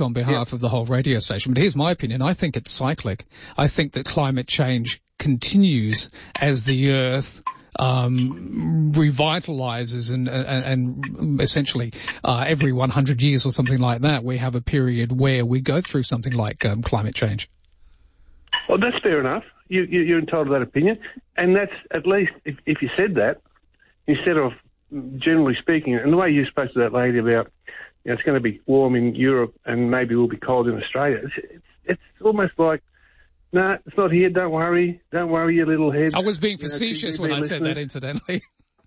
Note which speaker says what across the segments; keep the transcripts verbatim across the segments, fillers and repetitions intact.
Speaker 1: speak on behalf yep. of the whole radio station, but here's my opinion. I think it's cyclic. I think that climate change continues as the Earth um revitalizes and, and, and essentially uh, every one hundred years or something like that, we have a period where we go through something like um, climate change.
Speaker 2: Well, that's fair enough. You, you, you're entitled to that opinion. And that's, at least, if, if you said that, instead of generally speaking, and the way you spoke to that lady about, you know, it's going to be warm in Europe and maybe we'll be cold in Australia, it's, it's, it's almost like, no, nah, it's not here, don't worry, don't worry your little head.
Speaker 1: I was being facetious you know, when I said that, incidentally.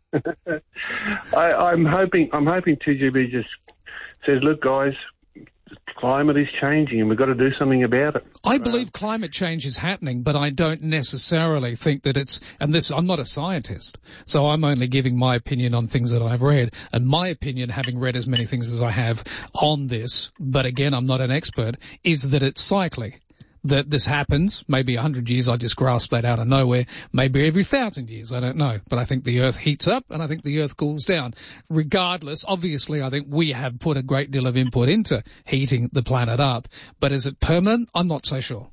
Speaker 2: I, I'm hoping, I'm hoping two G B just says, look, guys, climate is changing and we've got to do something about it.
Speaker 1: I believe climate change is happening, but I don't necessarily think that it's, and this, I'm not a scientist, so I'm only giving my opinion on things that I've read, and my opinion, having read as many things as I have on this, but again, I'm not an expert, is that it's cyclic. That this happens, maybe a hundred years, I just grasped that out of nowhere, maybe every thousand years, I don't know. But I think the Earth heats up and I think the Earth cools down. Regardless, obviously, I think we have put a great deal of input into heating the planet up. But is it permanent? I'm not so sure.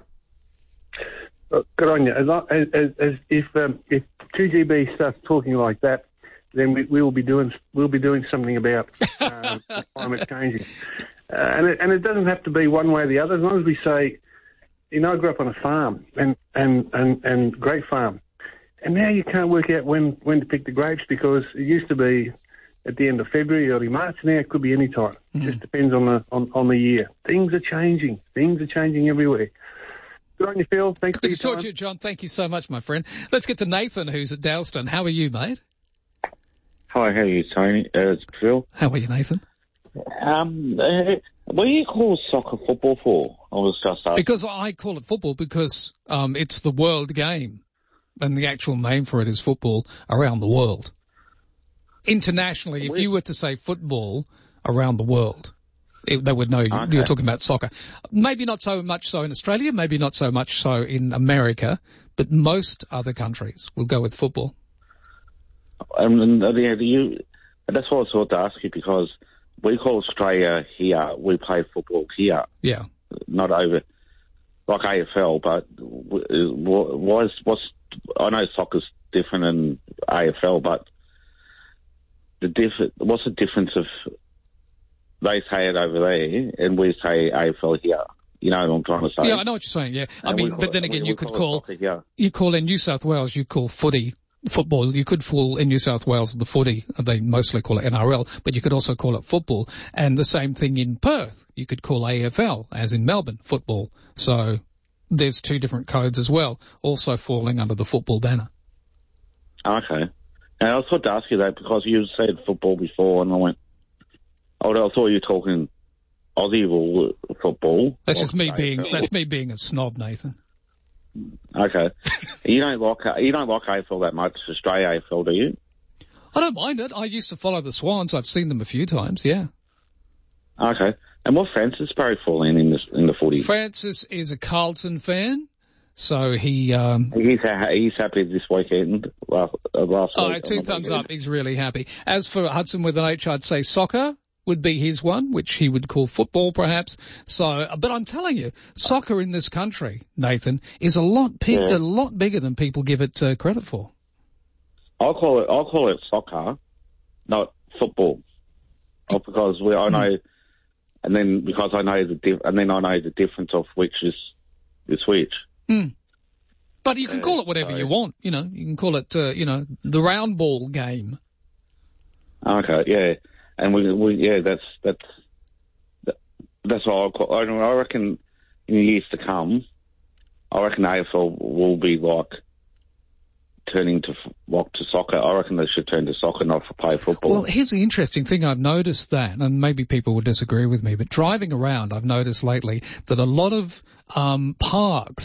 Speaker 2: Well, good on you. As, as, as if um, if two G B starts talking like that, then we, we will be doing we'll be doing something about um, climate changing. Uh, and it, and it doesn't have to be one way or the other. As long as we say, you know, I grew up on a farm, and, and, and, and grape farm. And now you can't work out when, when to pick the grapes because it used to be at the end of February, early March. Now it could be any time. Mm. It just depends on the on, on the year. Things are changing. Things are changing everywhere. Good on you, Phil. Thanks for your time.
Speaker 1: Good to talk to you, John. Thank you so much, my friend. Let's get to Nathan, who's at Dalston. How are you, mate?
Speaker 3: Hi, how are you, Tony? Uh, it's Phil.
Speaker 1: How are you, Nathan?
Speaker 3: Um, uh, what do you call soccer football for? I was just asking.
Speaker 1: Because I call it football because um, it's the world game, and the actual name for it is football around the world. Internationally, if you were to say football around the world, it, they would know you,
Speaker 3: okay.
Speaker 1: you're talking about soccer. Maybe not so much so in Australia, maybe not so much so in America, but most other countries will go with football.
Speaker 3: Um, and, uh, yeah, you, that's what I was sort to ask you because we call Australia here, we play football here.
Speaker 1: Yeah.
Speaker 3: Not over, like A F L, but why is, what's, I know soccer's different than A F L, but the diff, what's the difference of they say it over there and we say A F L here? You know what I'm trying to say?
Speaker 1: Yeah, I know what you're saying, yeah. I and mean, but then again, you could call, you call in New South Wales, you call footy football. You could call in New South Wales the footy. They mostly call it N R L, but you could also call it football. And the same thing in Perth. You could call A F L, as in Melbourne, football. So there's two different codes as well, also falling under the football banner.
Speaker 3: Okay. And I was thought to ask you that because you said football before, and I went, oh, I thought you were talking Aussie football.
Speaker 1: That's just me being, that's me being a snob, Nathan.
Speaker 3: Okay. You don't like you don't like A F L that much, Australia A F L, do you?
Speaker 1: I don't mind it. I used to follow the Swans. I've seen them a few times, yeah.
Speaker 3: Okay. And what Francis Barry fall in in the, in the footy?
Speaker 1: Francis is a Carlton fan, so he... Um,
Speaker 3: he's, he's happy this weekend, last, uh, last
Speaker 1: oh,
Speaker 3: week.
Speaker 1: two thumbs up. He's really happy. As for Hudson with an H, I'd say soccer would be his one, which he would call football perhaps. So, but I'm telling you, soccer in this country, Nathan, is a lot big, yeah. a lot bigger than people give it uh, credit for.
Speaker 3: I'll call it, I'll call it soccer, not football. Oh, because we, I know, mm. and then because I know the, dif- and then I know the difference of which is, is which.
Speaker 1: Mm. But you can uh, call it whatever so. you want, you know, you can call it, uh, you know, the round ball game.
Speaker 3: Okay, yeah. And we, we, yeah, that's that's that's what I call. I reckon in the years to come, I reckon A F L will be like turning to like to soccer. I reckon they should turn to soccer, not for play football.
Speaker 1: Well, here's the interesting thing. I've noticed that, and maybe people will disagree with me, but driving around, I've noticed lately that a lot of um parks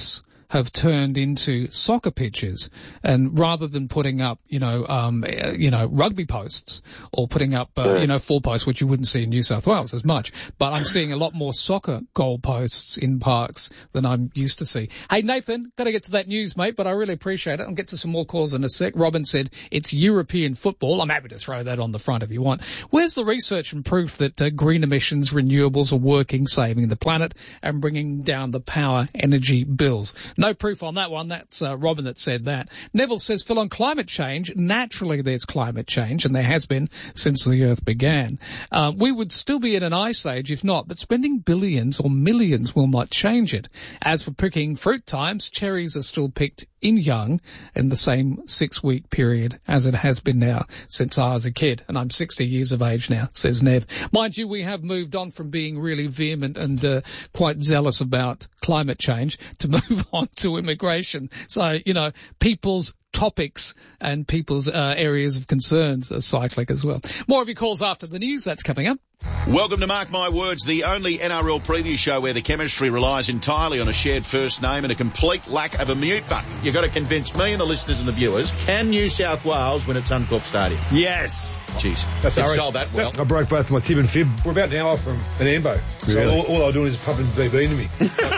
Speaker 1: have turned into soccer pitches, and rather than putting up, you know, um, uh, you know, rugby posts or putting up, uh, you know, four posts, which you wouldn't see in New South Wales as much, but I'm seeing a lot more soccer goal posts in parks than I'm used to see. Hey, Nathan, got to get to that news, mate, but I really appreciate it. I'll get to some more calls in a sec. Robin said it's European football. I'm happy to throw that on the front if you want. Where's the research and proof that uh, green emissions, renewables are working, saving the planet and bringing down the power energy bills? No proof on that one. That's uh, Robin that said that. Neville says, Phil, on climate change, naturally there's climate change, and there has been since the Earth began. Uh, we would still be in an ice age if not, but spending billions or millions will not change it. As for picking fruit times, cherries are still picked in young in the same six-week period as it has been now since I was a kid, and I'm sixty years of age now, says Nev. Mind you, we have moved on from being really vehement and uh, quite zealous about climate change to move on to immigration. So, you know, people's topics and people's uh, areas of concerns are cyclic as well. More of your calls after the news. That's coming up.
Speaker 4: Welcome to Mark My Words, the only N R L preview show where the chemistry relies entirely on a shared first name and a complete lack of a mute button. You've got to convince me and the listeners and the viewers, can New South Wales win at Suncorp Stadium?
Speaker 5: Yes.
Speaker 4: Jeez,
Speaker 5: That's
Speaker 4: they've
Speaker 5: sorry.
Speaker 4: sold that well.
Speaker 5: I broke both my tib and fib. We're about an hour from an Ambo. So
Speaker 6: Really?
Speaker 5: all, all I was doing is pumping V B into me.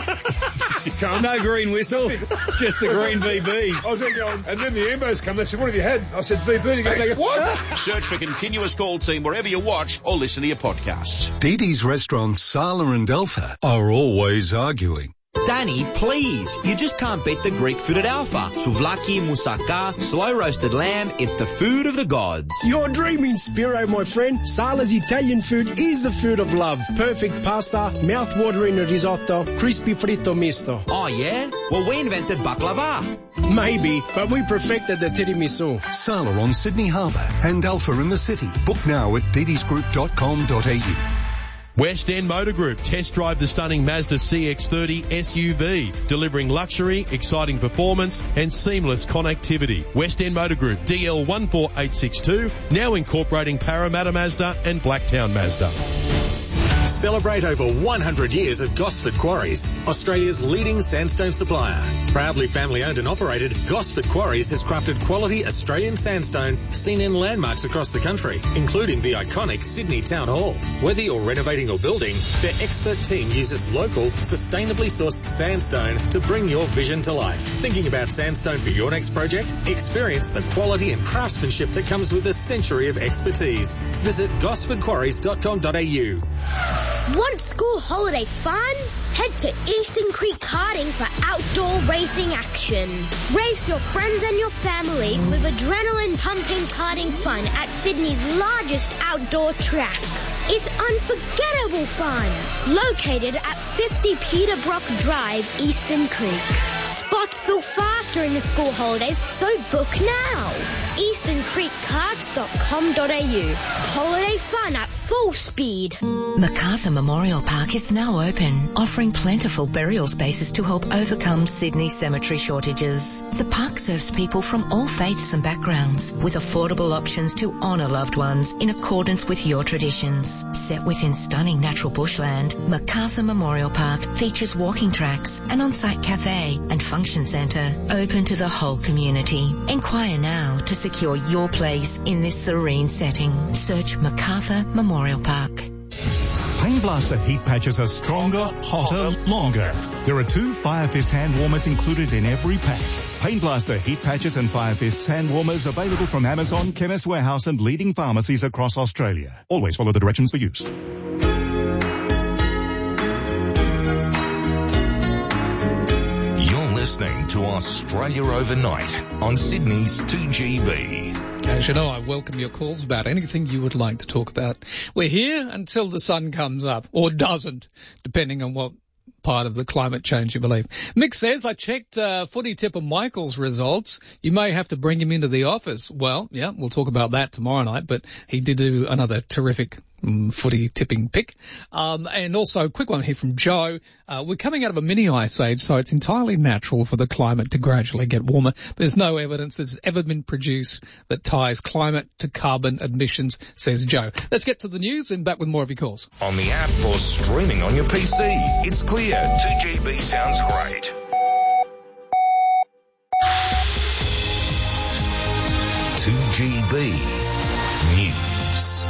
Speaker 6: No green whistle, just the green V B.
Speaker 5: I was there going, and then the Ambos come, they said, what have you had? I said, V B. They go, they go, what?
Speaker 4: Search for Continuous Call Team wherever you watch or listen to your podcasts.
Speaker 7: Dee Dee's restaurants Sala and Alpha are always arguing.
Speaker 8: Danny, please. You just can't beat the Greek food at Alpha. Souvlaki, moussaka, slow roasted lamb. It's the food of the gods.
Speaker 9: You're dreaming, Spiro, my friend. Sala's Italian food is the food of love. Perfect pasta, mouth-watering risotto, crispy fritto misto.
Speaker 8: Oh, yeah? Well, we invented baklava.
Speaker 9: Maybe, but we perfected the tiramisu.
Speaker 7: Sala on Sydney Harbour and Alpha in the city. Book now at dee dees group dot com dot a u.
Speaker 10: West End Motor Group. Test drive the stunning Mazda C X thirty S U V, delivering luxury, exciting performance and seamless connectivity. West End Motor Group, D L one four eight six two, now incorporating Parramatta Mazda and Blacktown Mazda.
Speaker 11: Celebrate over one hundred years at Gosford Quarries, Australia's leading sandstone supplier. Proudly family owned and operated, Gosford Quarries has crafted quality Australian sandstone seen in landmarks across the country, including the iconic Sydney Town Hall. Whether you're renovating or building, their expert team uses local, sustainably sourced sandstone to bring your vision to life. Thinking about sandstone for your next project? Experience the quality and craftsmanship that comes with a century of expertise. Visit gosford quarries dot com dot a u.
Speaker 12: Want school holiday fun? Head to Eastern Creek Karting for outdoor racing action. Race your friends and your family with adrenaline-pumping karting fun at Sydney's largest outdoor track. It's unforgettable fun. Located at fifty Peterbrook Drive, Eastern Creek. Spots fill fast during the school holidays, so book now. eastern creek karts dot com dot a u. Holiday fun at full speed.
Speaker 13: Macarthur Memorial Park is now open, offering plentiful burial spaces to help overcome Sydney's cemetery shortages. The park serves people from all faiths and backgrounds, with affordable options to honour loved ones in accordance with your traditions. Set within stunning natural bushland, Macarthur Memorial Park features walking tracks, an on-site cafe and function centre open to the whole community. Inquire now to secure your place in this serene setting. Search Macarthur Memorial Park.
Speaker 14: Pain Blaster heat patches are stronger, hotter, longer. There are two Fire Fist hand warmers included in every pack. Pain Blaster heat patches and Fire Fist hand warmers available from Amazon, Chemist Warehouse and leading pharmacies across Australia. Always follow the directions for use.
Speaker 15: You're listening to Australia Overnight on Sydney's two G B.
Speaker 1: As you know, I welcome your calls about anything you would like to talk about. We're here until the sun comes up, or doesn't, depending on what part of the climate change you believe. Mick says, I checked uh, footy tipper Michael's results. You may have to bring him into the office. Well, yeah, we'll talk about that tomorrow night, but he did do another terrific um, footy tipping pick. Um, and also a quick one here from Joe. Uh, we're coming out of a mini ice age, so it's entirely natural for the climate to gradually get warmer. There's no evidence that's ever been produced that ties climate to carbon emissions, says Joe. Let's get to the news and back with more of your calls.
Speaker 15: On the app or streaming on your P C, it's clear. two G B sounds great. two G B News.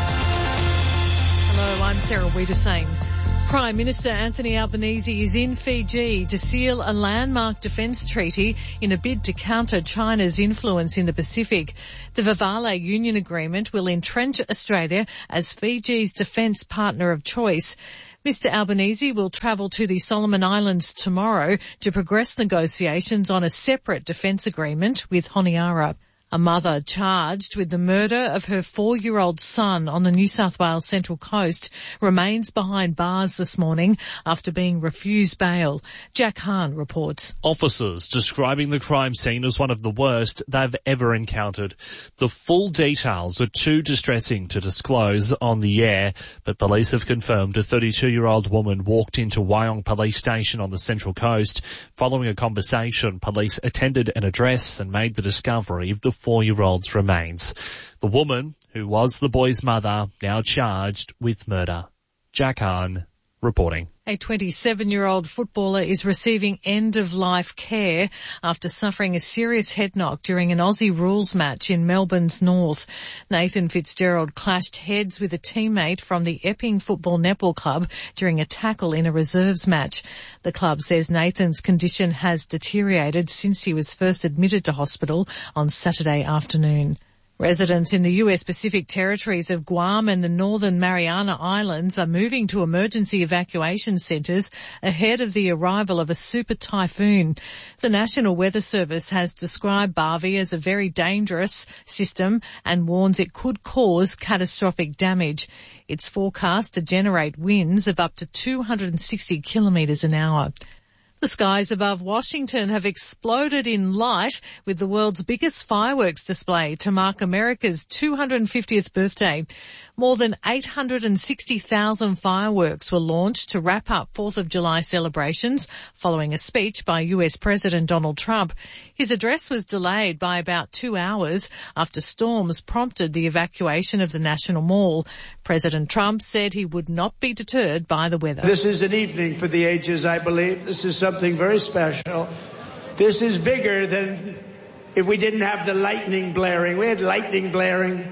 Speaker 16: Hello, I'm Sarah Wiedersane. Prime Minister Anthony Albanese is in Fiji to seal a landmark defence treaty in a bid to counter China's influence in the Pacific. The Vavale Union Agreement will entrench Australia as Fiji's defence partner of choice. Mister Albanese will travel to the Solomon Islands tomorrow to progress negotiations on a separate defence agreement with Honiara. A mother charged with the murder of her four-year-old son on the New South Wales Central Coast remains behind bars this morning after being refused bail. Jack Hahn reports.
Speaker 17: Officers describing the crime scene as one of the worst they've ever encountered. The full details are too distressing to disclose on the air, but police have confirmed a thirty-two-year-old woman walked into Wyong Police Station on the Central Coast. Following a conversation, police attended an address and made the discovery of the four-year-old's remains. The woman, who was the boy's mother, now charged with murder. Jack Hahn reporting.
Speaker 16: A twenty-seven-year-old footballer is receiving end-of-life care after suffering a serious head knock during an Aussie rules match in Melbourne's north. Nathan Fitzgerald clashed heads with a teammate from the Epping Football Netball Club during a tackle in a reserves match. The club says Nathan's condition has deteriorated since he was first admitted to hospital on Saturday afternoon. Residents in the U S Pacific territories of Guam and the Northern Mariana Islands are moving to emergency evacuation centres ahead of the arrival of a super typhoon. The National Weather Service has described Bharvey as a very dangerous system and warns it could cause catastrophic damage. It's forecast to generate winds of up to two hundred sixty kilometres an hour. The skies above Washington have exploded in light with the world's biggest fireworks display to mark America's two hundred fiftieth birthday. More than eight hundred sixty thousand fireworks were launched to wrap up fourth of July celebrations following a speech by U S President Donald Trump. His address was delayed by about two hours after storms prompted the evacuation of the National Mall. President Trump said he would not be deterred by the weather.
Speaker 18: This is an evening for the ages, I believe. This is something very special. This is bigger than if we didn't have the lightning blaring. We had lightning blaring.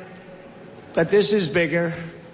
Speaker 18: But this is bigger,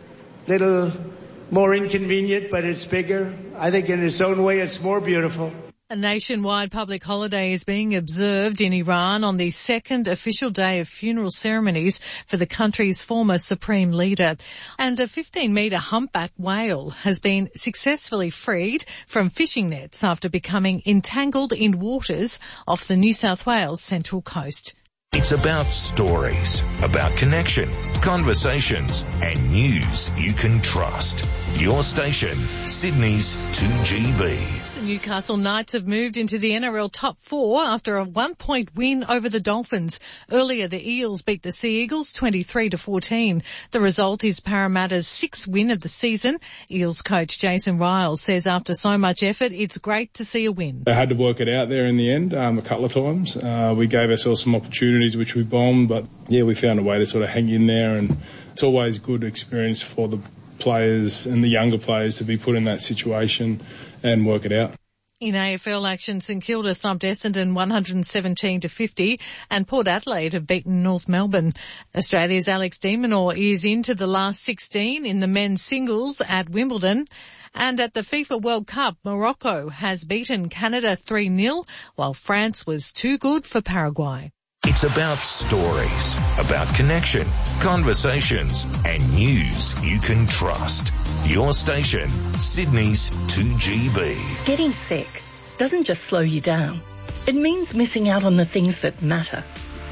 Speaker 18: little more inconvenient, but it's bigger. I think in its own way it's more beautiful.
Speaker 16: A nationwide public holiday is being observed in Iran on the second official day of funeral ceremonies for the country's former supreme leader. And a fifteen-metre humpback whale has been successfully freed from fishing nets after becoming entangled in waters off the New South Wales Central Coast.
Speaker 15: It's about stories, about connection, conversations, and news you can trust. Your station, Sydney's two G B.
Speaker 16: The Newcastle Knights have moved into the N R L top four after a one-point win over the Dolphins. Earlier, the Eels beat the Sea Eagles twenty-three to fourteen. The result is Parramatta's sixth win of the season. Eels coach Jason Riles says after so much effort, it's great to see a win.
Speaker 19: I had to work it out there in the end um, a couple of times. Uh, we gave ourselves some opportunities which we bombed, but yeah, we found a way to sort of hang in there, and it's always good experience for the players and the younger players to be put in that situation and work it out.
Speaker 16: In A F L action, St Kilda thumped Essendon one hundred seventeen to fifty and Port Adelaide have beaten North Melbourne. Australia's Alex de Minaur is into the last sixteen in the men's singles at Wimbledon. And at the FIFA World Cup, Morocco has beaten Canada three nil, while France was too good for Paraguay.
Speaker 15: It's about stories, about connection, conversations, and news you can trust. Your station, Sydney's two G B.
Speaker 20: Getting sick doesn't just slow you down. It means missing out on the things that matter.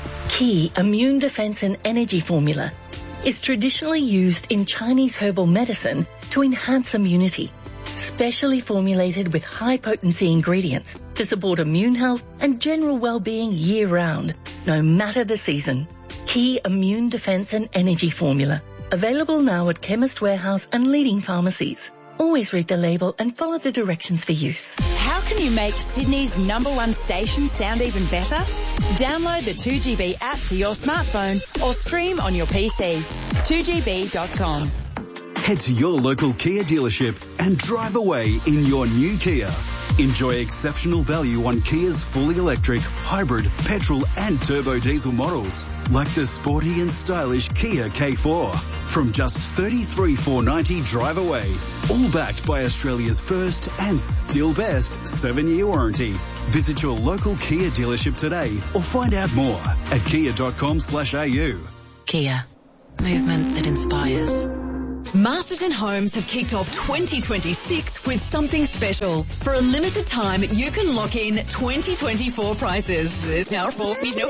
Speaker 20: Key Immune Defense and Energy Formula is traditionally used in Chinese herbal medicine to enhance immunity. Specially formulated with high-potency ingredients to support immune health and general well-being year-round, no matter the season. Key Immune Defense and Energy Formula. Available now at Chemist Warehouse and leading pharmacies. Always read the label and follow the directions for use.
Speaker 21: How can you make Sydney's number one station sound even better? Download the two G B app to your smartphone or stream on your P C. two G B dot com.
Speaker 2: Head to your local Kia dealership and drive away in your new Kia. Enjoy exceptional value on Kia's fully electric, hybrid, petrol and turbo diesel models, like the sporty and stylish Kia K four. From just thirty-three thousand four hundred ninety dollars drive away, all backed by Australia's first and still best seven-year warranty. Visit your local Kia dealership today or find out more at kia.com slash au.
Speaker 13: Kia. Movement that inspires.
Speaker 21: Masterton Homes have kicked off twenty twenty-six with something special. For a limited time, you can lock in twenty twenty-four prices. This now for no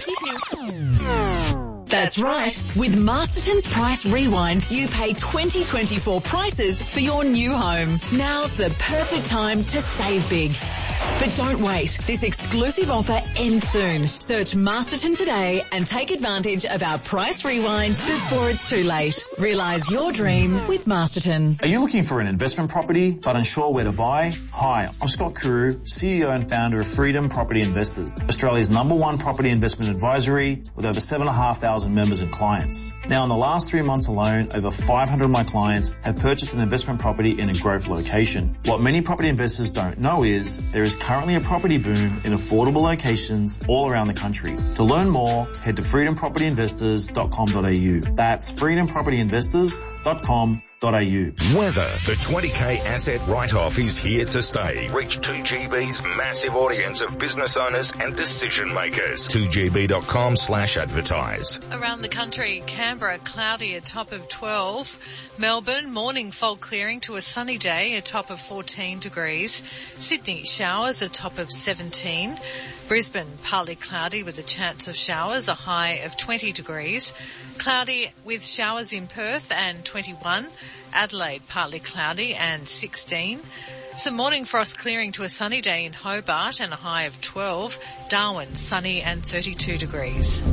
Speaker 21: details. That's right. With Masterton's Price Rewind, you pay twenty twenty-four prices for your new home. Now's the perfect time to save big. But don't wait. This exclusive offer ends soon. Search Masterton today and take advantage of our Price Rewind before it's too late. Realise your dream with Masterton.
Speaker 22: Are you looking for an investment property but unsure where to buy? Hi, I'm Scott Carew, C E O and founder of Freedom Property Investors, Australia's number one property investment advisory with over seven thousand five hundred members and clients. Now, in the last three months alone, over five hundred of my clients have purchased an investment property in a growth location. What many property investors don't know is there is currently a property boom in affordable locations all around the country. To learn more, head to freedom property investors dot com dot a u. That's freedom property investors dot com dot a u.
Speaker 15: Weather. The twenty K asset write-off is here to stay. Reach two G B's massive audience of business owners and decision makers. two G B dot com slash advertise.
Speaker 16: Around the country, Canberra cloudy, a top of twelve. Melbourne, morning fog clearing to a sunny day, a top of fourteen degrees. Sydney, showers, a top of seventeen. Brisbane, partly cloudy with a chance of showers, a high of twenty degrees. Cloudy with showers in Perth and twenty-one. Adelaide, partly cloudy and sixteen. Some morning frost clearing to a sunny day in Hobart and a high of twelve. Darwin, sunny and thirty-two degrees.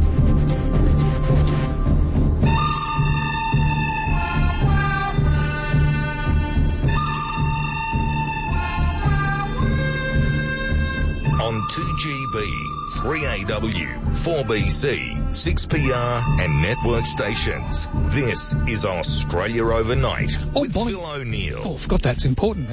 Speaker 15: On two G B, three A W, four B C, six P R and network stations. This is Australia Overnight
Speaker 1: oh,
Speaker 15: with
Speaker 1: boy.
Speaker 15: Phil O'Neill.
Speaker 1: Oh, I forgot that's important.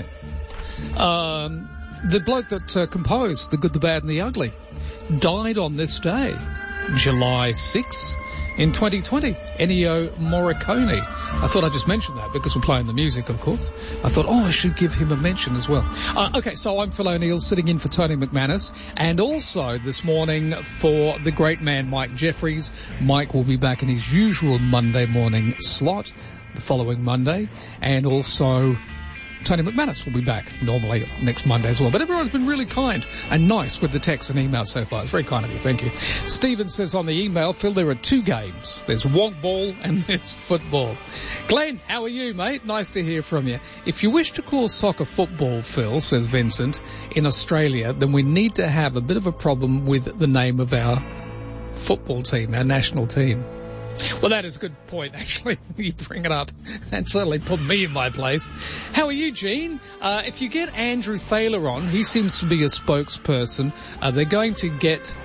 Speaker 1: Um, the bloke that uh, composed The Good, the Bad and the Ugly died on this day, July sixth. In twenty twenty, Ennio Morricone. I thought I'd just mention that because we're playing the music, of course. I thought, oh, I should give him a mention as well. Uh, okay, so I'm Phil O'Neill, sitting in for Tony McManus, and also this morning for the great man Mike Jeffries. Mike will be back in his usual Monday morning slot the following Monday, and also Tony McManus will be back normally next Monday as well. But everyone's been really kind and nice with the texts and emails so far. It's very kind of you. Thank you. Stephen says on the email, Phil, there are two games. There's wonk ball and there's football. Glenn, how are you, mate? Nice to hear from you. If you wish to call soccer football, Phil, says Vincent, in Australia, then we need to have a bit of a problem with the name of our football team, our national team. Well, that is a good point, actually. You bring it up. That certainly put me in my place. How are you, Gene? Uh, if you get Andrew Thaler on, he seems to be a spokesperson. Uh, they're going to get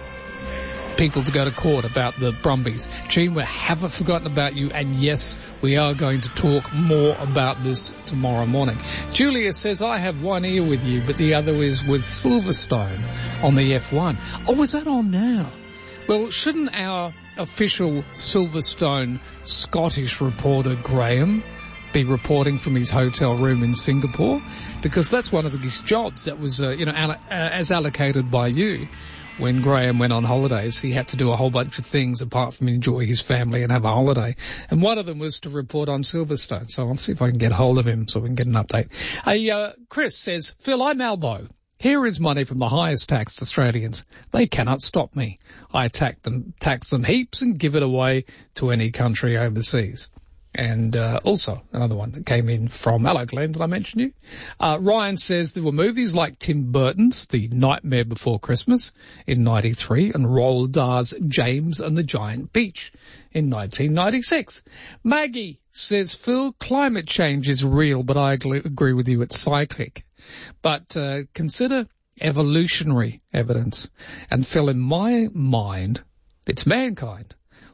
Speaker 1: people to go to court about the Brumbies. Gene, we haven't forgotten about you, and yes, we are going to talk more about this tomorrow morning. Julia says, I have one ear with you, but the other is with Silverstone on the F one. Oh, is that on now? Well, shouldn't our official Silverstone Scottish reporter Graham be reporting from his hotel room in Singapore? Because that's one of his jobs that was, uh, you know, all- uh, as allocated by you. When Graham went on holidays, he had to do a whole bunch of things apart from enjoy his family and have a holiday. And one of them was to report on Silverstone. So I'll see if I can get hold of him so we can get an update. Hey, uh, Chris says, Phil, I'm Albo. Here is money from the highest taxed Australians. They cannot stop me. I tax them, tax them heaps and give it away to any country overseas. And uh, also another one that came in from, hello Glenn, did I mention you? Uh, Ryan says there were movies like Tim Burton's The Nightmare Before Christmas in ninety-three and Roald Dahl's James and the Giant Peach in nineteen ninety-six. Maggie says, Phil, climate change is real, but I agree with you, it's cyclic. But uh, consider evolutionary evidence. And Phil, in my mind, it's mankind.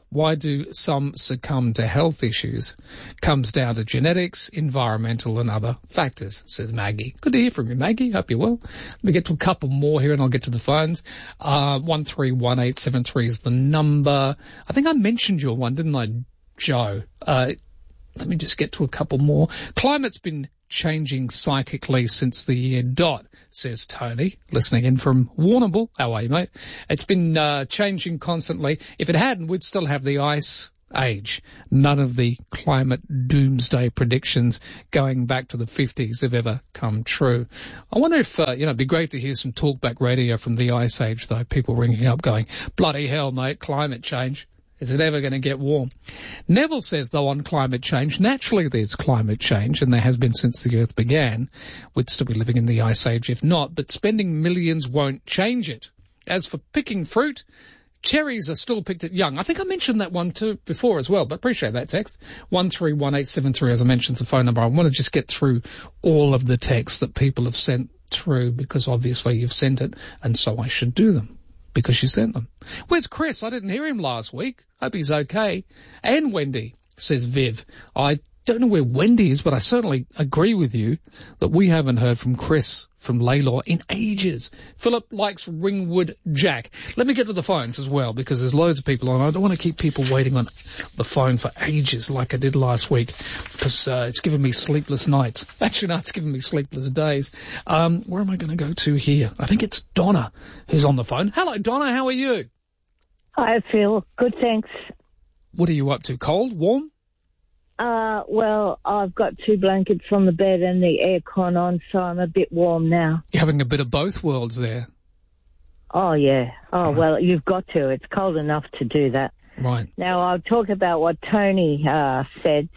Speaker 1: Why do some succumb to health issues? Comes down to genetics, environmental and other factors, says Maggie. Good to hear from you, Maggie. Hope you're well. Let me get to a couple more here and I'll get to the phones. Uh, one three one eight seven three is the number. I think I mentioned your one, didn't I, Joe? Uh, let me just get to a couple more. Climate's been changing psychically since the year dot, says Tony, listening in from Warrnambool. How are you, mate? It's been uh, changing constantly. If it hadn't, we'd still have the ice age. None of the climate doomsday predictions going back to the fifties have ever come true. I wonder if, uh, you know, it'd be great to hear some talkback radio from the ice age, though. People ringing up going, bloody hell, mate, climate change. Is it ever going to get warm? Neville says, though, on climate change, naturally there's climate change, and there has been since the Earth began. We'd still be living in the Ice Age if not, but spending millions won't change it. As for picking fruit, cherries are still picked at young. I think I mentioned that one too before as well, but appreciate that text. one three one eight seven three, as I mentioned, is the phone number. I want to just get through all of the texts that people have sent through, because obviously you've sent it, and so I should do them, because you sent them. Where's Chris? I didn't hear him last week. Hope he's okay. And Wendy, says Viv. I don't know where Wendy is, but I certainly agree with you that we haven't heard from Chris from Laylaw in ages. Philip likes Ringwood Jack. Let me get to the phones as well, because there's loads of people on. I don't want to keep people waiting on the phone for ages like I did last week, because uh, it's given me sleepless nights. Actually, no, it's given me sleepless days. Um, where am I going to go to here? I think it's Donna who's on the phone. Hello, Donna. How are you?
Speaker 3: Hi, Phil. Good, thanks.
Speaker 1: What are you up to? Cold? Warm?
Speaker 3: Uh, well, I've got two blankets on the bed and the aircon on, so I'm a bit warm now.
Speaker 1: You're having a bit of both worlds there.
Speaker 3: Oh, yeah. Oh, well, you've got to. It's cold enough to do that.
Speaker 1: Right.
Speaker 3: Now, I'll talk about what Tony uh, said.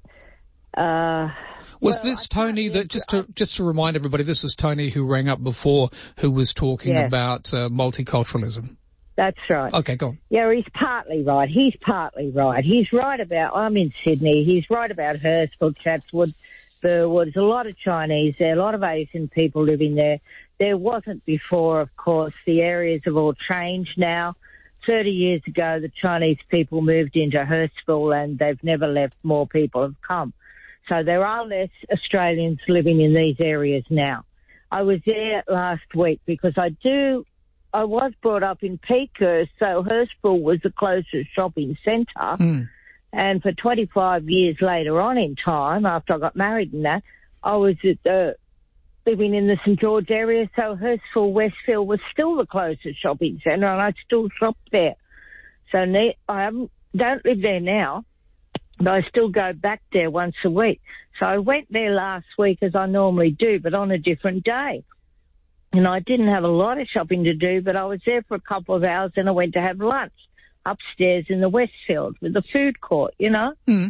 Speaker 3: Uh,
Speaker 1: was well, this Tony that, just to just to remind everybody, this was Tony who rang up before, who was talking
Speaker 3: yeah.
Speaker 1: about uh, multiculturalism?
Speaker 3: That's right.
Speaker 1: Okay, go on.
Speaker 3: Yeah, he's partly right. He's partly right. He's right about, I'm in Sydney, he's right about Hurstville, Chatswood, Burwood. There's a lot of Chinese there, a lot of Asian people living there. There wasn't before, of course. The areas have all changed now. Thirty years ago, the Chinese people moved into Hurstville and they've never left. More people have come. So there are less Australians living in these areas now. I was there last week because I do... I was brought up in Peakhurst, so Hurstville was the closest shopping centre.
Speaker 1: Mm.
Speaker 3: And for twenty-five years later on in time, after I got married and that, I was at the, living in the St George area, so Hurstville, Westfield was still the closest shopping centre, and I still shop there. So ne- I haven't, don't live there now, but I still go back there once a week. So I went there last week, as I normally do, but on a different day. And I didn't have a lot of shopping to do, but I was there for a couple of hours and I went to have lunch upstairs in the Westfield with the food court, you know.
Speaker 1: Mm.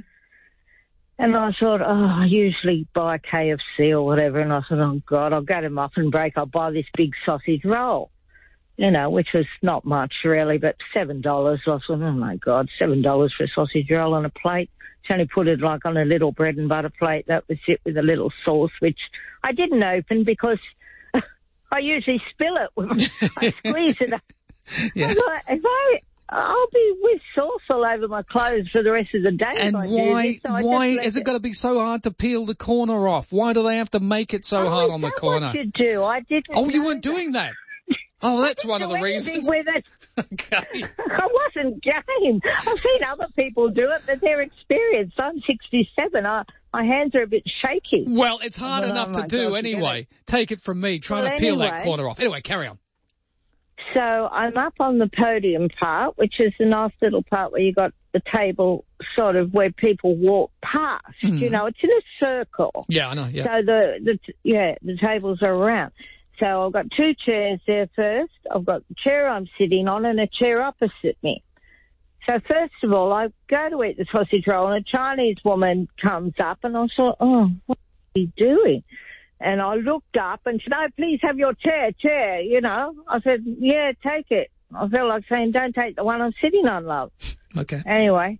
Speaker 3: And I thought, oh, I usually buy K F C or whatever. And I thought, oh, God, I'll go to Muffin Break. I'll buy this big sausage roll, you know, which was not much really, but seven dollars. I thought, oh, my God, seven dollars for a sausage roll on a plate. She only put it like on a little bread and butter plate. That was it, with a little sauce, which I didn't open because I usually spill it. When I squeeze it up.
Speaker 1: Yeah.
Speaker 3: Like, if I, I'll be with sauce all over my clothes for the rest of the day.
Speaker 1: And
Speaker 3: if I
Speaker 1: why,
Speaker 3: do this, so
Speaker 1: why
Speaker 3: is
Speaker 1: it, it got to be so hard to peel the corner off? Why do they have to make it so
Speaker 3: oh,
Speaker 1: hard on the corner?
Speaker 3: What you do? I didn't.
Speaker 1: Oh, you weren't
Speaker 3: that.
Speaker 1: doing that. Oh, that's one of the reasons.
Speaker 3: With it.
Speaker 1: Okay.
Speaker 3: I wasn't game. I've seen other people do it, but they're experienced. I'm sixty-seven. I, my hands are a bit shaky.
Speaker 1: Well, it's hard
Speaker 3: oh,
Speaker 1: enough
Speaker 3: oh
Speaker 1: to do
Speaker 3: God,
Speaker 1: anyway. Take it from me, trying
Speaker 3: well,
Speaker 1: to peel
Speaker 3: anyway,
Speaker 1: that corner off. Anyway, carry on.
Speaker 3: So I'm up on the podium part, which is a nice little part where you got the table sort of where people walk past.
Speaker 1: Mm.
Speaker 3: You know, it's in a circle.
Speaker 1: Yeah, I know, yeah.
Speaker 3: So the, the yeah, the tables are around. So I've got two chairs there first. I've got the chair I'm sitting on and a chair opposite me. So first of all, I go to eat the sausage roll and a Chinese woman comes up and I thought, oh, what are you doing? And I looked up and said, no, please have your chair, chair, you know. I said, yeah, take it. I felt like saying, don't take the one I'm sitting on, love.
Speaker 1: Okay.
Speaker 3: Anyway,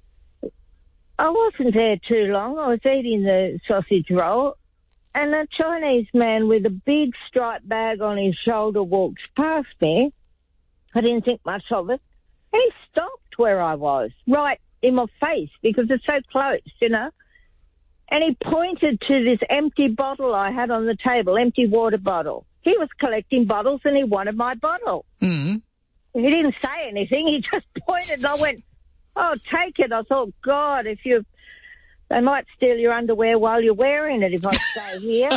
Speaker 3: I wasn't there too long. I was eating the sausage roll. And a Chinese man with a big striped bag on his shoulder walks past me. I didn't think much of it. He stopped looked where I was, right in my face, because it's so close, you know. And he pointed to this empty bottle I had on the table, empty water bottle. He was collecting bottles and he wanted my bottle.
Speaker 1: Mm.
Speaker 3: He didn't say anything. He just pointed and I went, oh, take it. I thought, God, if you, they might steal your underwear while you're wearing it if I stay here.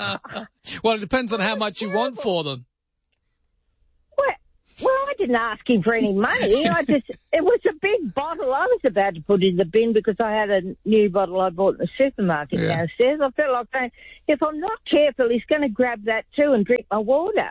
Speaker 1: Well, it depends on how much you want for them.
Speaker 3: Well, well, I didn't ask him for any money. I just, it was a big bottle. I was about to put in the bin because I had a new bottle I bought in the supermarket
Speaker 1: Yeah.
Speaker 3: downstairs. I felt like saying, if I'm not careful, he's going to grab that too and drink my water.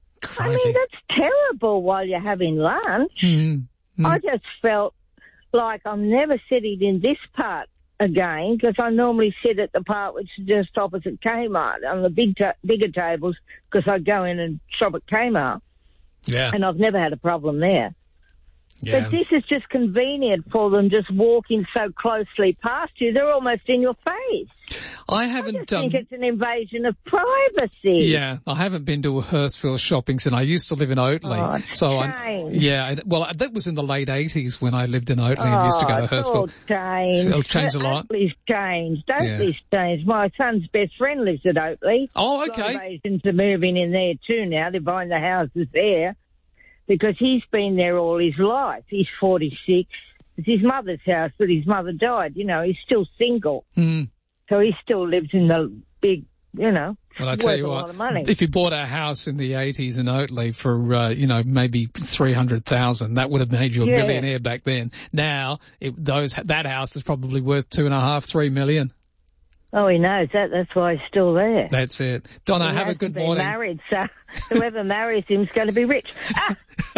Speaker 3: I mean, that's terrible while you're having lunch.
Speaker 1: Mm-hmm.
Speaker 3: I just felt like I'm never sitting in this part again because I normally sit at the part which is just opposite Kmart on the big ta- bigger tables because I go in and shop at Kmart.
Speaker 1: Yeah.
Speaker 3: And I've never had a problem there.
Speaker 1: Yeah.
Speaker 3: But this is just convenient for them just walking so closely past you. They're almost in your face.
Speaker 1: I haven't
Speaker 3: I just
Speaker 1: done...
Speaker 3: think it's an invasion of privacy.
Speaker 1: Yeah, I haven't been to a Hurstville shopping centre. I used to live in Oatley.
Speaker 3: Oh, it's
Speaker 1: so I,
Speaker 3: changed.
Speaker 1: yeah, it- well, that was in the late eighties when I lived in Oatley and used to go to
Speaker 3: Oh, it's all
Speaker 1: Hurstville.
Speaker 3: changed.
Speaker 1: It'll change a lot.
Speaker 3: Oatley's changed.
Speaker 1: Yeah.
Speaker 3: Oatley's changed. My son's best friend lives at Oatley.
Speaker 1: Oh,
Speaker 3: A lot
Speaker 1: okay.
Speaker 3: of Asians are moving in there too now. They're buying the houses there because he's been there all his life. He's forty-six. It's his mother's house, but his mother died. You know, he's still single.
Speaker 1: Mm.
Speaker 3: So he still lives in the big, you know,
Speaker 1: Well, I
Speaker 3: worth
Speaker 1: tell you
Speaker 3: a
Speaker 1: what,
Speaker 3: lot of money.
Speaker 1: if you bought a house in the eighties in Oatley for, uh, you know, maybe three hundred thousand, that would have made you a
Speaker 3: Yeah.
Speaker 1: millionaire back then. Now, it, those that house is probably worth two and a half, three million.
Speaker 3: Oh, he knows that. That's why he's still there.
Speaker 1: That's it. Donna,
Speaker 3: He
Speaker 1: have a
Speaker 3: hasn't
Speaker 1: good
Speaker 3: been
Speaker 1: morning.
Speaker 3: married, so whoever marries him is going to be rich. Ah,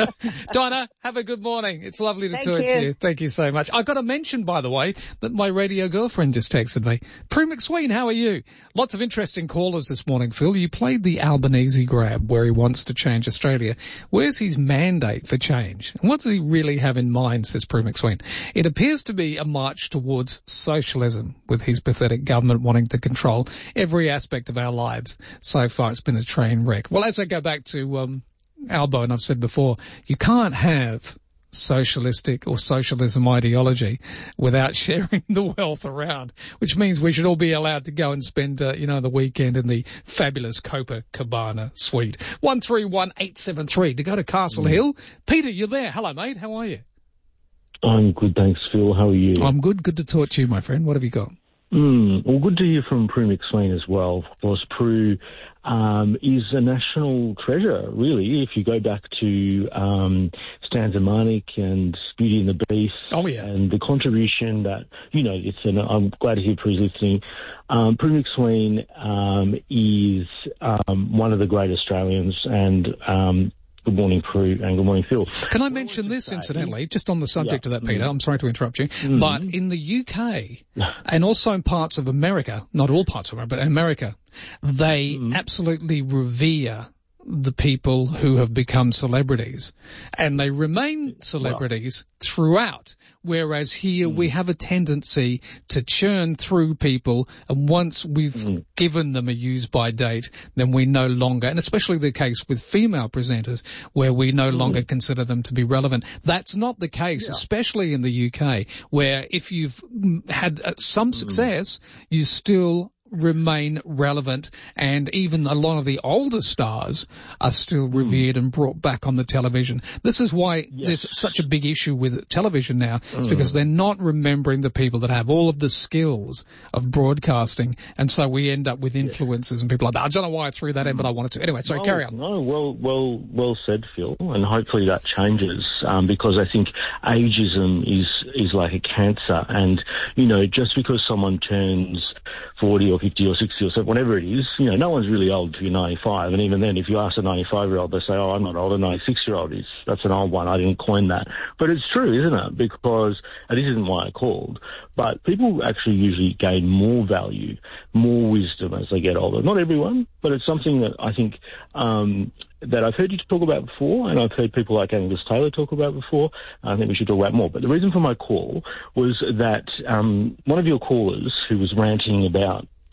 Speaker 1: Donna, have a good morning. It's lovely to
Speaker 3: Thank
Speaker 1: talk to
Speaker 3: you.
Speaker 1: you. Thank you so much. I've got to mention, by the way, that my radio girlfriend just texted me. Prue McSween, how are you? Lots of interesting callers this morning, Phil. You played the Albanese grab where he wants to change Australia. Where's his mandate for change? And what does he really have in mind, says Prue McSween? It appears to be a march towards socialism, with his pathetic government wanting to control every aspect of our lives. So far, it's been a train wreck. Well, as I go back to um, Albo, and I've said before, you can't have socialistic or socialism ideology without sharing the wealth around, which means we should all be allowed to go and spend, uh, you know, the weekend in the fabulous Copacabana suite. one three one eight seven three to go to Castle Hill. Peter, you're there. Hello, mate. How are you?
Speaker 5: I'm good, thanks, Phil. How are you?
Speaker 1: I'm good. Good to talk to you, my friend. What have you got?
Speaker 5: Mm, well, good to hear from Prue McSween as well. Of course, Prue um, is a national treasure, really. If you go back to um, Stan Zemanek and Beauty and the Beast,
Speaker 1: oh yeah,
Speaker 5: and the contribution that you know, it's an. I'm glad to hear Prue's listening. Um, Prue McSween um, is um, one of the great Australians, and um, good morning, Prue, and good morning, Phil.
Speaker 1: Can I mention this, incidentally, just on the subject
Speaker 5: Yeah.
Speaker 1: of that, Peter?
Speaker 5: Mm.
Speaker 1: I'm sorry to interrupt you,
Speaker 5: Mm.
Speaker 1: but in the U K and also in parts of America, not all parts of America, but in America, they
Speaker 5: Mm.
Speaker 1: absolutely revere the people who have become celebrities, and they remain celebrities throughout, whereas here
Speaker 5: Mm.
Speaker 1: we have a tendency to churn through people, and once we've
Speaker 5: Mm.
Speaker 1: given them a use-by date, then we no longer, and especially the case with female presenters, where we no
Speaker 5: Mm.
Speaker 1: longer consider them to be relevant. That's not the case,
Speaker 5: Yeah.
Speaker 1: especially in the U K, where if you've mm, had uh, some
Speaker 5: Mm.
Speaker 1: success, you still remain relevant, and even a lot of the older stars are still revered and brought back on the television. This is why
Speaker 5: Yes.
Speaker 1: there's such a big issue with television now. It's
Speaker 5: Mm.
Speaker 1: because they're not remembering the people that have all of the skills of broadcasting, and so we end up with influencers and people like that. I don't know why I threw that in, but I wanted to. Anyway, sorry,
Speaker 5: no,
Speaker 1: carry on.
Speaker 5: No, well, well, well said, Phil, and hopefully that changes, um, because I think ageism is is like a cancer, and you know, just because someone turns forty or fifty or sixty or so, whatever it is, you know, no one's really old if you're ninety-five, and even then, if you ask a ninety-five-year-old, they say, "Oh, I'm not old." A ninety-six-year-old is that's an old one. I didn't coin that, but it's true, isn't it? Because and this isn't why I called, but people actually usually gain more value, more wisdom as they get older. Not everyone, but it's something that I think um, that I've heard you talk about before, and I've heard people like Angus Taylor talk about before. I think we should talk about more. But the reason for my call was that um, one of your callers who was ranting about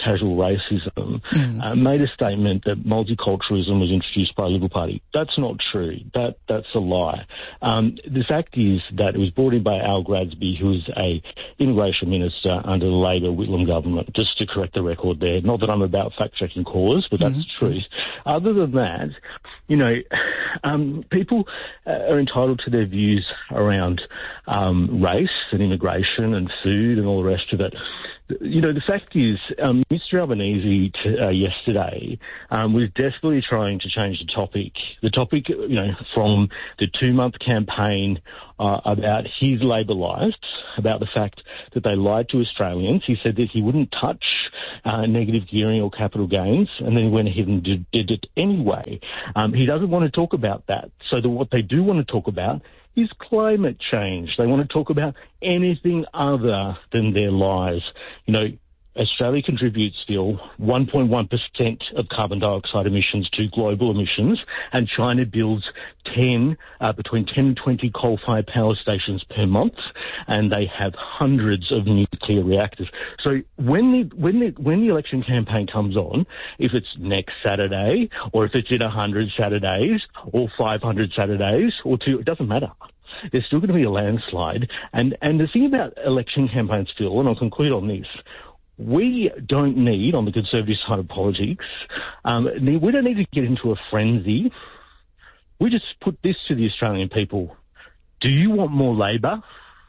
Speaker 5: casual racism,
Speaker 1: Mm.
Speaker 5: uh, made a statement that multiculturalism was introduced by the Liberal Party. That's not true. That That's a lie. Um, the fact is that it was brought in by Al Gradsby, who was a immigration minister under the Labor Whitlam government, just to correct the record there. Not that I'm about fact-checking callers, but that's
Speaker 1: Mm-hmm.
Speaker 5: the truth. Other than that, you know, um, people uh, are entitled to their views around um, race and immigration and food and all the rest of it. You know, the fact is, um, Mister Albanese t- uh, yesterday um, was desperately trying to change the topic. The topic, you know, from the two-month campaign uh, about his Labor lies, about the fact that they lied to Australians. He said that he wouldn't touch uh, negative gearing or capital gains, and then he went ahead and did, did it anyway. Um, he doesn't want to talk about that. So the, what they do want to talk about is climate change. They want to talk about anything other than their lies. You know, Australia contributes still one point one percent of carbon dioxide emissions to global emissions, and China builds ten, uh, between ten and twenty coal-fired power stations per month, and they have hundreds of nuclear reactors. So when the, when the, when the election campaign comes on, if it's next Saturday, or if it's in one hundred Saturdays, or five hundred Saturdays, or two, it doesn't matter. There's still going to be a landslide. And, and the thing about election campaigns, Phil, and I'll conclude on this, we don't need, on the Conservative side of politics, um, we don't need to get into a frenzy. We just put this to the Australian people. Do you want more Labor?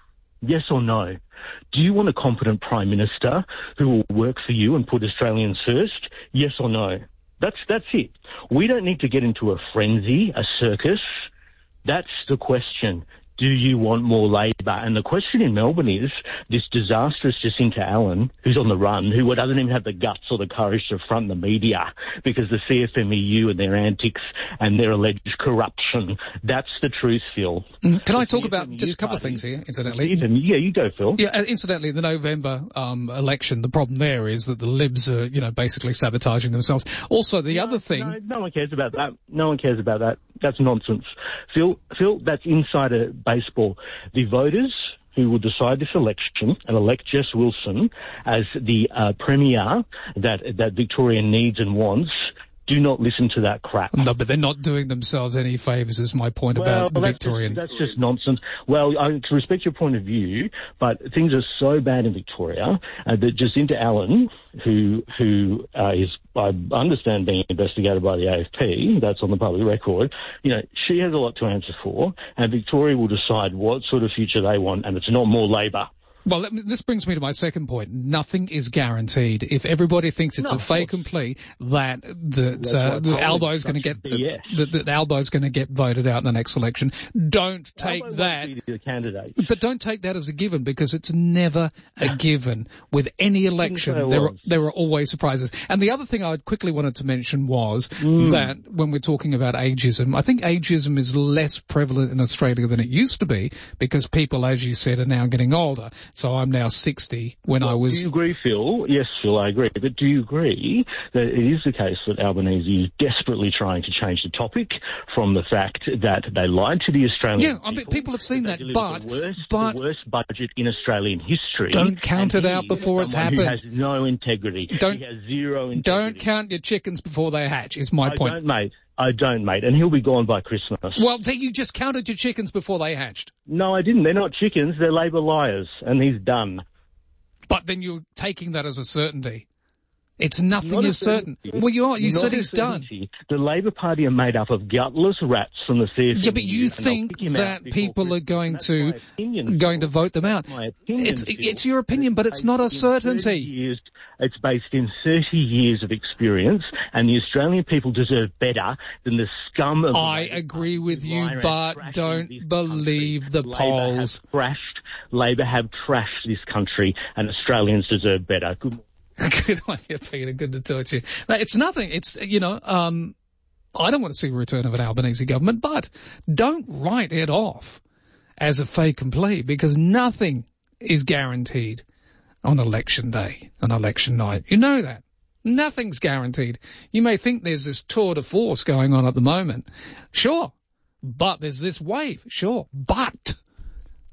Speaker 5: Yes or no? Do you want a competent Prime Minister who will work for you and put Australians first? Yes or no? That's, that's it. We don't need to get into a frenzy, a circus. That's the question. Do you want more Labor? And the question in Melbourne is this disastrous Jacinta Allen, who's on the run, who doesn't even have the guts or the courage to front the media because the C F M E U and their antics and their alleged corruption. That's the truth, Phil.
Speaker 1: Mm, Can I talk about just a couple of things here, incidentally?
Speaker 5: Yeah, you go, Phil.
Speaker 1: Yeah, uh, incidentally, the November um, election, the problem there is that the Libs are, you know, basically sabotaging themselves. Also, the
Speaker 5: no,
Speaker 1: other thing...
Speaker 5: No, no one cares about that. No one cares about that. That's nonsense. Phil, Phil, that's insider baseball. The voters who will decide this election and elect Jess Wilson as the uh, premier that that Victoria needs and wants, do not listen to that crap.
Speaker 1: No, but they're not doing themselves any favours, is my point
Speaker 5: well,
Speaker 1: about the
Speaker 5: that's
Speaker 1: Victorian.
Speaker 5: Just, that's just nonsense. Well, I respect your point of view, but things are so bad in Victoria uh, that Jacinta Allen, who who uh, is, I understand, being investigated by the A F P, that's on the public record, you know, she has a lot to answer for, and Victoria will decide what sort of future they want, and it's not more Labor.
Speaker 1: Well, let me, this brings me to my second point. Nothing is guaranteed. If everybody thinks it's
Speaker 5: No,
Speaker 1: a fait accompli that that uh, the Albo is going to get
Speaker 5: yes.
Speaker 1: that, that Albo is going to get voted out in the next election, don't take
Speaker 5: Albo
Speaker 1: that.
Speaker 5: won't be the candidate.
Speaker 1: But don't take that as a given, because it's never a given. With any election,
Speaker 5: Didn't say it
Speaker 1: there are,
Speaker 5: was.
Speaker 1: there are always surprises. And the other thing I quickly wanted to mention was
Speaker 5: Mm.
Speaker 1: that when we're talking about ageism, I think ageism is less prevalent in Australia than it used to be, because people, as you said, are now getting older. So I'm now sixty when
Speaker 5: Well,
Speaker 1: I was...
Speaker 5: Do you agree, Phil? Yes, Phil, I agree. But do you agree that it is the case that Albanese is desperately trying to change the topic from the fact that they lied to the Australian
Speaker 1: Yeah,
Speaker 5: people?
Speaker 1: I mean, people have seen that,
Speaker 5: They
Speaker 1: but...
Speaker 5: delivered the worst,
Speaker 1: but
Speaker 5: the worst budget in Australian history.
Speaker 1: Don't count
Speaker 5: and
Speaker 1: it out
Speaker 5: he is
Speaker 1: before it's
Speaker 5: someone
Speaker 1: happened.
Speaker 5: Who has no integrity.
Speaker 1: Don't-
Speaker 5: he has zero integrity.
Speaker 1: Don't count your chickens before they hatch, is my
Speaker 5: I
Speaker 1: point.
Speaker 5: don't, mate. I don't, mate. And he'll be gone by Christmas.
Speaker 1: Well, then you just counted your chickens before they hatched.
Speaker 5: No, I didn't. They're not chickens. They're Labor liars. And he's done.
Speaker 1: But then you're taking that as a certainty. It's nothing
Speaker 5: Not a
Speaker 1: is certain.
Speaker 5: certainty.
Speaker 1: Well, you are. You
Speaker 5: Not
Speaker 1: said
Speaker 5: a
Speaker 1: he's done.
Speaker 5: certainty. The Labor Party are made up of gutless rats from the C F M E U.
Speaker 1: Yeah, but you
Speaker 5: and they'll
Speaker 1: think
Speaker 5: pick him out
Speaker 1: that
Speaker 5: before
Speaker 1: people are
Speaker 5: Christmas.
Speaker 1: going
Speaker 5: That's
Speaker 1: to
Speaker 5: my opinion,
Speaker 1: going to
Speaker 5: Phil.
Speaker 1: vote them out.
Speaker 5: That's my opinion,
Speaker 1: It's
Speaker 5: Phil.
Speaker 1: it's your opinion, but it's not a
Speaker 5: based in thirty
Speaker 1: certainty.
Speaker 5: years- It's based in thirty years of experience, and the Australian people deserve better than the scum of the
Speaker 1: I
Speaker 5: Labor
Speaker 1: agree with
Speaker 5: who
Speaker 1: you,
Speaker 5: lie around
Speaker 1: but
Speaker 5: trashing this
Speaker 1: don't believe
Speaker 5: country.
Speaker 1: the
Speaker 5: Labor
Speaker 1: polls.
Speaker 5: Have trashed, Labor have trashed this country, and Australians deserve better. Good
Speaker 1: Good on you, Peter. Good to talk to you. No, it's nothing. It's, you know, um, I don't want to see a return of an Albanese government, but don't write it off as a fait accompli, because nothing is guaranteed on election day, on election night. You know that. Nothing's guaranteed. You may think there's this tour de force going on at the moment. Sure. But there's this wave. Sure. But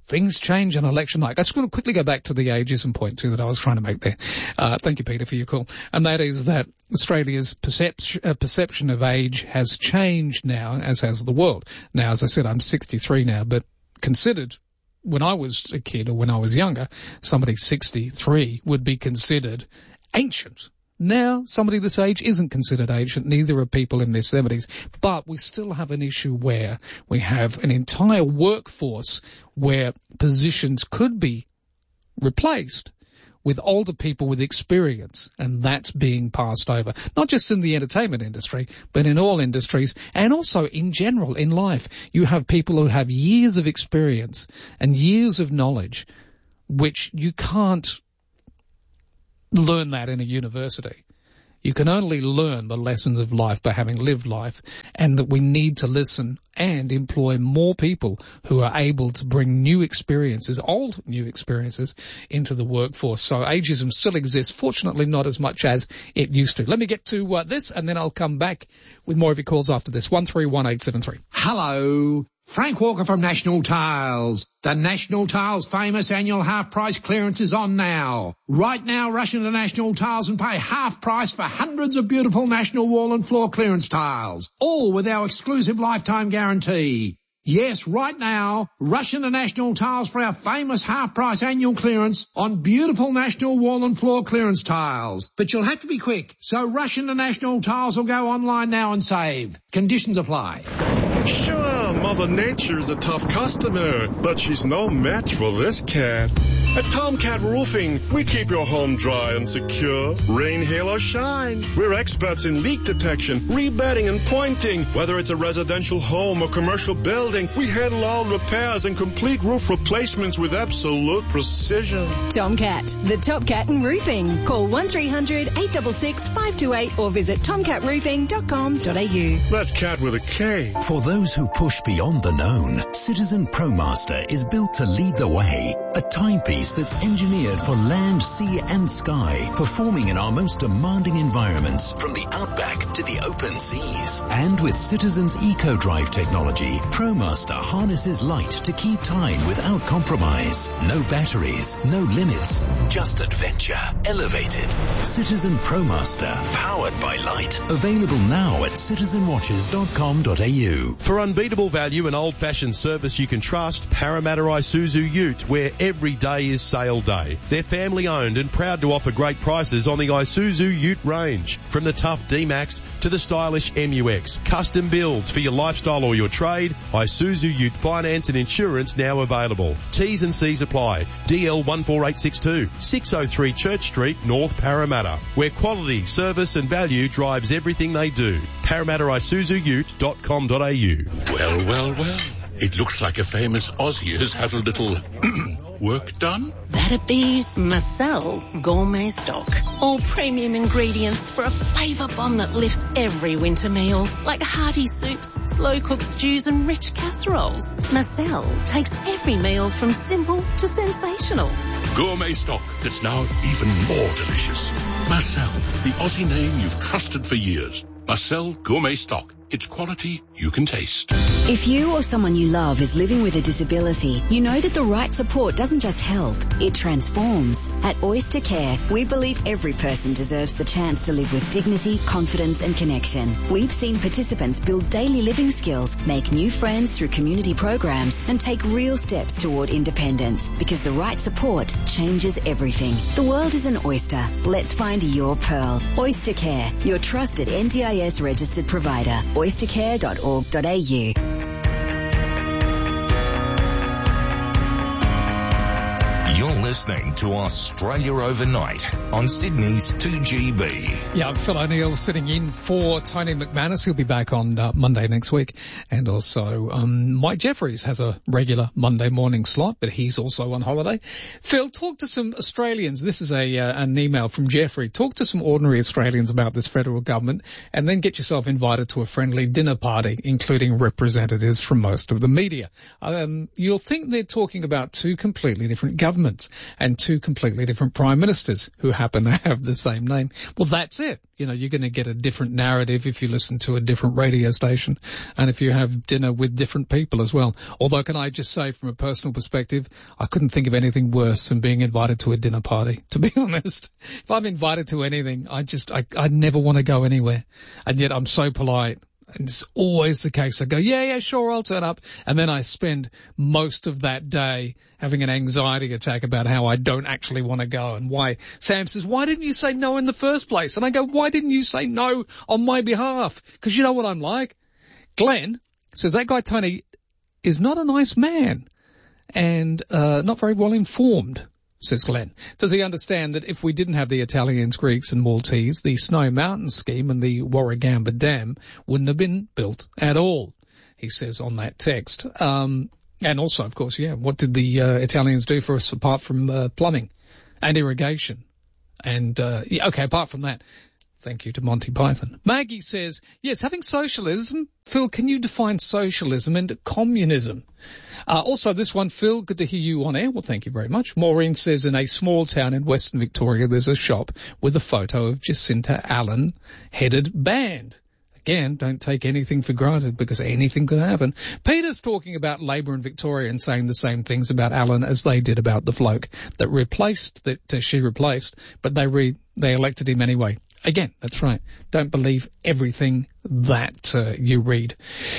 Speaker 1: things change on election night. I just want to quickly go back to the ageism point too that I was trying to make there. Uh, thank you, Peter, for your call. And that is that Australia's perception, uh, perception of age has changed now, as has the world. Now, as I said, I'm sixty-three now, but considered when I was a kid or when I was younger, somebody sixty-three would be considered ancient. Now, somebody this age isn't considered ancient, neither are people in their seventies. But we still have an issue where we have an entire workforce where positions could be replaced with older people with experience, and that's being passed over. Not just in the entertainment industry, but in all industries, and also in general in life. You have people who have years of experience and years of knowledge, which you can't learn that in a university. You can only learn the lessons of life by having lived life, and that we need to listen and employ more people who are able to bring new experiences, old new experiences, into the workforce. So ageism still exists, fortunately not as much as it used to. Let me get to uh, this, and then I'll come back with more of your calls after this. one three one eight seven three.
Speaker 4: Hello. Frank Walker from National Tiles. The National Tiles famous annual half price clearance is on now. Right now, rush into National Tiles and pay half price for hundreds of beautiful National wall and floor clearance tiles, all with our exclusive lifetime guarantee. Yes, right now, rush into National Tiles for our famous half-price annual clearance on beautiful National wall and floor clearance tiles. But you'll have to be quick, so rush into National Tiles or go online now and save. Conditions apply.
Speaker 6: Sure, Mother Nature's a tough customer, but she's no match for this cat. At Tomcat Roofing, we keep your home dry and secure, rain, hail, or shine. We're experts in leak detection, rebedding, and pointing. Whether it's a residential home or commercial building, we handle all repairs and complete roof replacements with absolute precision.
Speaker 21: Tomcat, the top cat in roofing. Call one three hundred eight six six five two eight or visit tomcat roofing dot com dot a u.
Speaker 6: That's cat with a K.
Speaker 23: For those who push beyond the known, Citizen ProMaster is built to lead the way. A timepiece that's engineered for land, sea and sky, performing in our most demanding environments, from the outback to the open seas. And with Citizen's EcoDrive technology, ProMaster harnesses light to keep time without compromise. No batteries, no limits, just adventure elevated. Citizen ProMaster, powered by light. Available now at citizen watches dot com dot a u.
Speaker 10: For unbeatable value and old-fashioned service you can trust, Parramatta Isuzu Ute, where every day is sale day. They're family-owned and proud to offer great prices on the Isuzu Ute range. From the tough D-Max to the stylish M U X. Custom builds for your lifestyle or your trade. Isuzu Ute finance and insurance now available. T's and C's apply. D L one four eight six two, six oh three Church Street, North Parramatta, where quality, service and value drives everything they do. Parramatta Isuzu Ute dot com dot a u.
Speaker 24: Well, well, well. It looks like a famous Aussie has had a little work done.
Speaker 25: That'd be Marcel Gourmet Stock. All premium ingredients for a flavour bomb that lifts every winter meal, like hearty soups, slow-cooked stews and rich casseroles. Marcel takes every meal from simple to sensational.
Speaker 24: Gourmet stock that's now even more delicious. Marcel, the Aussie name you've trusted for years. Marcel Gourmet Stock. It's quality you can taste.
Speaker 26: If you or someone you love is living with a disability, you know that the right support doesn't just help, it transforms. At Oyster Care, we believe every person deserves the chance to live with dignity, confidence and connection. We've seen participants build daily living skills, make new friends through community programs and take real steps toward independence, because the right support changes everything. The world is an oyster. Let's find your pearl. Oyster Care, your trusted N D I S registered provider. oyster care dot org dot a u.
Speaker 15: You're listening to Australia Overnight on Sydney's two G B.
Speaker 1: Yeah, I'm Phil O'Neill sitting in for Tony McManus. He'll be back on uh, Monday next week. And also um, Mike Jeffries has a regular Monday morning slot, but he's also on holiday. Phil, talk to some Australians. This is a uh, an email from Jeffrey. Talk to some ordinary Australians about this federal government and then get yourself invited to a friendly dinner party, including representatives from most of the media. Um, you'll think they're talking about two completely different governments. and two completely different prime ministers who happen to have the same name. Well, that's it. You know, you're going to get a different narrative if you listen to a different radio station and if you have dinner with different people as well. Although, can I just say from a personal perspective, I couldn't think of anything worse than being invited to a dinner party, to be honest. If I'm invited to anything, I just, I, I never want to go anywhere. And yet I'm so polite. And it's always the case. I go, yeah, yeah, sure, I'll turn up. And then I spend most of that day having an anxiety attack about how I don't actually want to go and why. Sam says, why didn't you say no in the first place? And I go, why didn't you say no on my behalf? Because you know what I'm like. Glenn says, that guy Tony is not a nice man and uh not very well informed. Says Glenn. Does he understand that if we didn't have the Italians, Greeks and Maltese, the Snow Mountain scheme and the Warragamba Dam wouldn't have been built at all, he says on that text. Um, and also, of course, yeah, what did the uh, Italians do for us apart from uh, plumbing and irrigation? And, uh, yeah, okay, apart from that, thank you to Monty Python. Maggie says, yes, having socialism. Phil, can you define socialism and communism? Uh, also this one, Phil, good to hear you on air. Well, thank you very much. Maureen says in a small town in Western Victoria, there's a shop with a photo of Jacinta Allen headed band. Again, don't take anything for granted because anything could happen. Peter's talking about Labor in Victoria and saying the same things about Allen as they did about the bloke that replaced, that uh, she replaced, but they re- they elected him anyway. Again, that's right. Don't believe everything that uh, you read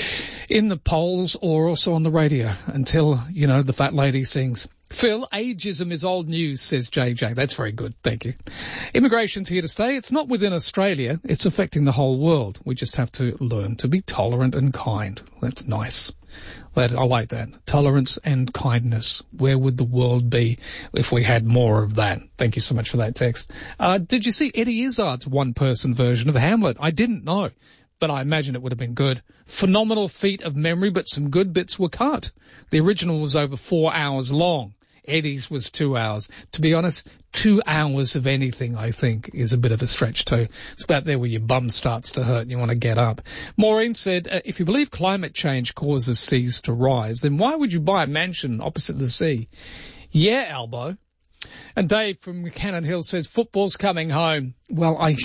Speaker 1: in the polls or also on the radio until, you know, the fat lady sings. Phil, ageism is old news, says J J. That's very good. Thank you. Immigration's here to stay. It's not within Australia. It's affecting the whole world. We just have to learn to be tolerant and kind. That's nice. That, I like that. Tolerance and kindness. Where would the world be if we had more of that? Thank you so much for that text. Uh, did you see Eddie Izzard's one-person version of Hamlet? I didn't know, but I imagine it would have been good. Phenomenal feat of memory, but some good bits were cut. The original was over four hours long. Eddie's was two hours. To be honest, two hours of anything, I think, is a bit of a stretch too. It's about there where your bum starts to hurt and you want to get up. Maureen said, uh, if you believe climate change causes seas to rise, then why would you buy a mansion opposite the sea? Yeah, Albo. And Dave from Cannon Hill says, football's coming home. Well, I,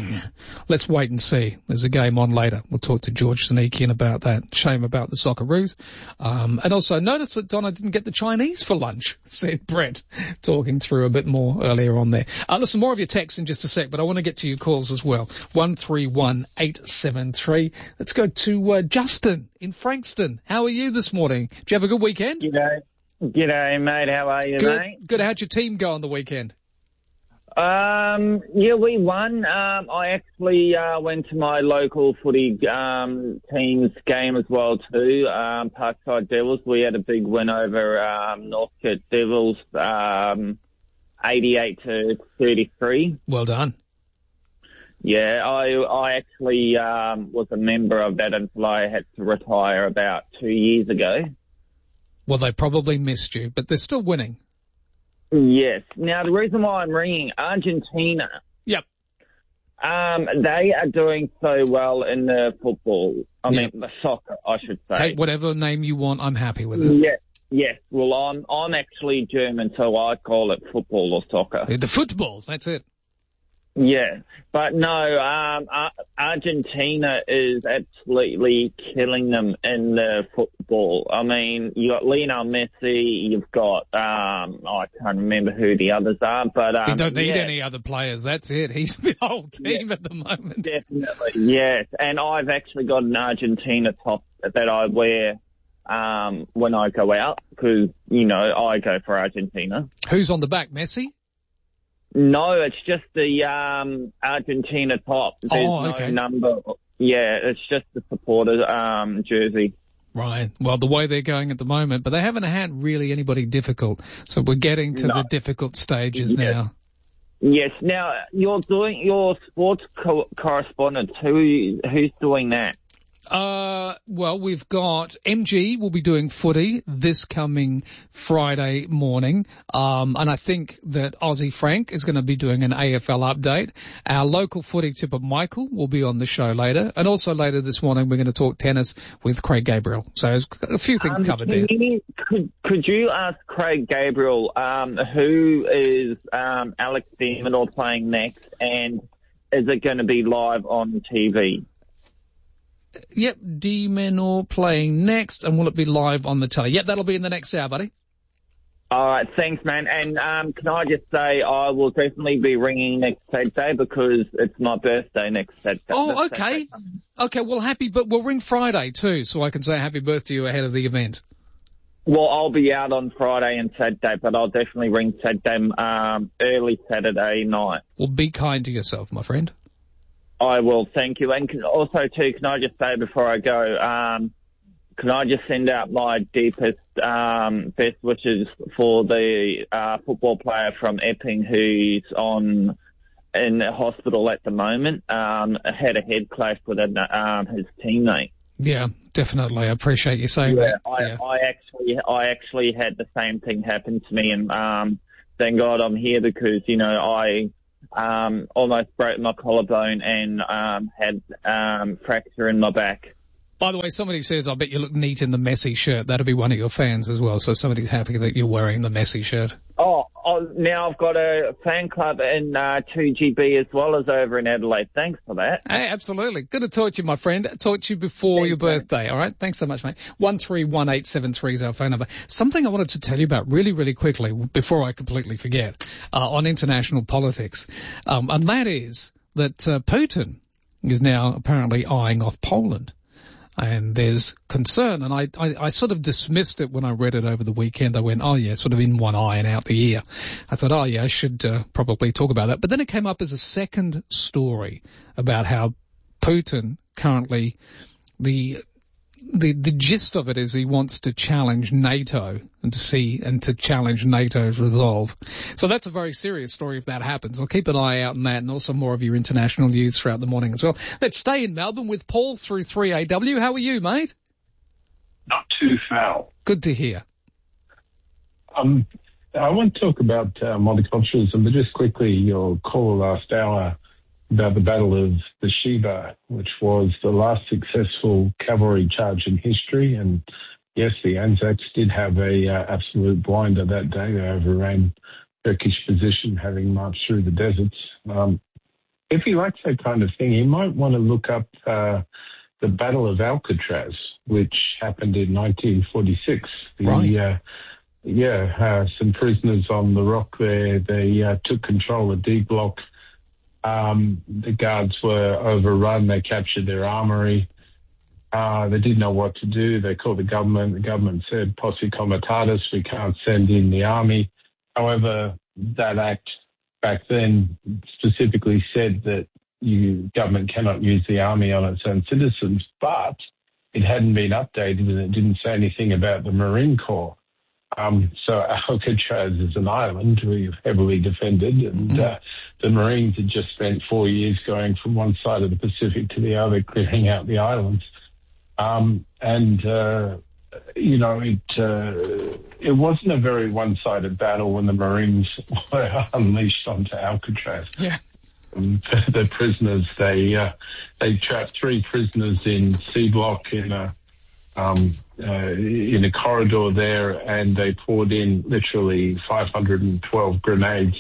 Speaker 1: let's wait and see. There's a game on later. We'll talk to George Sneakin about that. Shame about the Socceroos. Um, and also notice that Donna didn't get the Chinese for lunch, said Brett, talking through a bit more earlier on there. Uh, listen, more of your texts in just a sec, but I want to get to your calls as well. one three one eight seven three. Let's go to, uh, Justin in Frankston. How are you this morning? Did you have a good weekend?
Speaker 7: G'day. G'day, mate. How are you,
Speaker 1: good,
Speaker 7: mate?
Speaker 1: Good. How'd your team go on the weekend?
Speaker 7: Um, yeah, we won. Um, I actually uh, went to my local footy um, team's game as well too. Um, Parkside Devils. We had a big win over um, Northcote Devils, um, eighty-eight to thirty-three.
Speaker 1: Well done.
Speaker 7: Yeah, I I actually um, was a member of that until I had to retire about two years ago.
Speaker 1: Well, they probably missed you, but they're still winning.
Speaker 7: Yes. Now, the reason why I'm ringing, Argentina.
Speaker 1: Yep.
Speaker 7: Um, they are doing so well in the football. I yep. mean, the soccer, I should say.
Speaker 1: Take whatever name you want. I'm happy with it.
Speaker 7: Yeah. Yes. Well, I'm I'm actually German, so I call it football or soccer.
Speaker 1: The football. That's it.
Speaker 7: Yeah, but no, um, Argentina is absolutely killing them in the football. I mean, you got Lionel Messi, you've got, um, oh, I can't remember who the others are, but, um,
Speaker 1: you don't need
Speaker 7: yeah.
Speaker 1: any other players. That's it. He's the whole team
Speaker 7: yeah,
Speaker 1: at the moment.
Speaker 7: Definitely. Yes. And I've actually got an Argentina top that I wear, um, when I go out because, you know, I go for Argentina.
Speaker 1: Who's on the back? Messi?
Speaker 7: No, it's just the um, Argentina top. There's
Speaker 1: oh, okay.
Speaker 7: no number. Yeah, it's just the supporter um, jersey.
Speaker 1: Right. Well, the way they're going at the moment, but they haven't had really anybody difficult. So we're getting to no. the difficult stages
Speaker 7: yes.
Speaker 1: now.
Speaker 7: Yes. Now, you're doing your sports co- correspondent. Who, who's doing that?
Speaker 1: Uh, well, we've got M G will be doing footy this coming Friday morning. Um, and I think that Aussie Frank is going to be doing an A F L update. Our local footy tipper Michael will be on the show later. And also later this morning, we're going to talk tennis with Craig Gabriel. So there's a few things
Speaker 7: um,
Speaker 1: covered there.
Speaker 7: You, could, could you ask Craig Gabriel, um, who is, um, Alex de Minaur playing next, and is it going to be live on T V?
Speaker 1: Yep, de Minaur playing next, and will it be live on the telly? Yep, that'll be in the next hour, buddy.
Speaker 7: All right, thanks, man. And um, can I just say I will definitely be ringing next Saturday because it's my birthday next Saturday.
Speaker 1: Oh, okay. Okay, well, happy, but we'll ring Friday too, so I can say happy birthday to you ahead of the event.
Speaker 7: Well, I'll be out on Friday and Saturday, but I'll definitely ring Saturday, um, early Saturday night.
Speaker 1: Well, be kind to yourself, my friend.
Speaker 7: I will, thank you. And can, also, too, can I just say before I go, um, can I just send out my deepest, um, best wishes for the uh, football player from Epping who's on in the hospital at the moment, um, had a head clash with a, um, his teammate.
Speaker 1: Yeah, definitely. I appreciate you saying
Speaker 7: yeah,
Speaker 1: that.
Speaker 7: I,
Speaker 1: yeah,
Speaker 7: I actually, I actually had the same thing happen to me, and um, thank God I'm here because you know I. Um, almost broke my collarbone and um, had um, fracture in my back.
Speaker 1: By the way, somebody says, I bet you look neat in the Messi shirt. That'll be one of your fans as well. So somebody's happy that you're wearing the Messi shirt.
Speaker 7: Oh, oh now I've got a fan club in uh, two G B as well as over in Adelaide. Thanks for that.
Speaker 1: Hey, absolutely. Good to talk to you, my friend. Talk to you before Thanks, your birthday. Mate. All right. Thanks so much, mate. one three one eight seven three is our phone number. Something I wanted to tell you about really, really quickly before I completely forget uh, on international politics. Um, and that is that uh, Putin is now apparently eyeing off Poland. And there's concern, and I, I, I sort of dismissed it when I read it over the weekend. I went, oh yeah, sort of in one eye and out the ear. I thought, oh yeah, I should uh, probably talk about that. But then it came up as a second story about how Putin currently, the the the gist of it is he wants to challenge NATO and to see and to challenge NATO's resolve. So that's a very serious story if that happens. I'll keep an eye out on that and also more of your international news throughout the morning as well. Let's stay in Melbourne with Paul through three A W. How are you, mate?
Speaker 8: Not too foul.
Speaker 1: Good to hear.
Speaker 8: Um, I want to talk about uh, multiculturalism, but just quickly, your call last hour about the Battle of the Sheba, which was the last successful cavalry charge in history. And yes, the Anzacs did have a uh, absolute blinder that day. They overran Turkish position, having marched through the deserts. Um, if he likes that kind of thing, he might want to look up uh, the Battle of Alcatraz, which happened in nineteen forty-six. The,
Speaker 1: right.
Speaker 8: uh, yeah, uh, some prisoners on the rock there. They uh, took control of D Block. Um, the guards were overrun. They captured their armory. Uh, they didn't know what to do. They called the government. The government said, posse comitatus, we can't send in the army. However, that act back then specifically said that you government cannot use the army on its own citizens, but it hadn't been updated and it didn't say anything about the Marine Corps. Um, so Alcatraz is an island we've heavily defended, and uh, the Marines had just spent four years going from one side of the Pacific to the other, clearing out the islands. Um, and, uh, you know, it uh, it wasn't a very one-sided battle when the Marines were unleashed onto Alcatraz.
Speaker 1: Yeah.
Speaker 8: Um, the prisoners, they, uh, they trapped three prisoners in C Block in a Um, uh, in a corridor there, and they poured in literally five hundred twelve grenades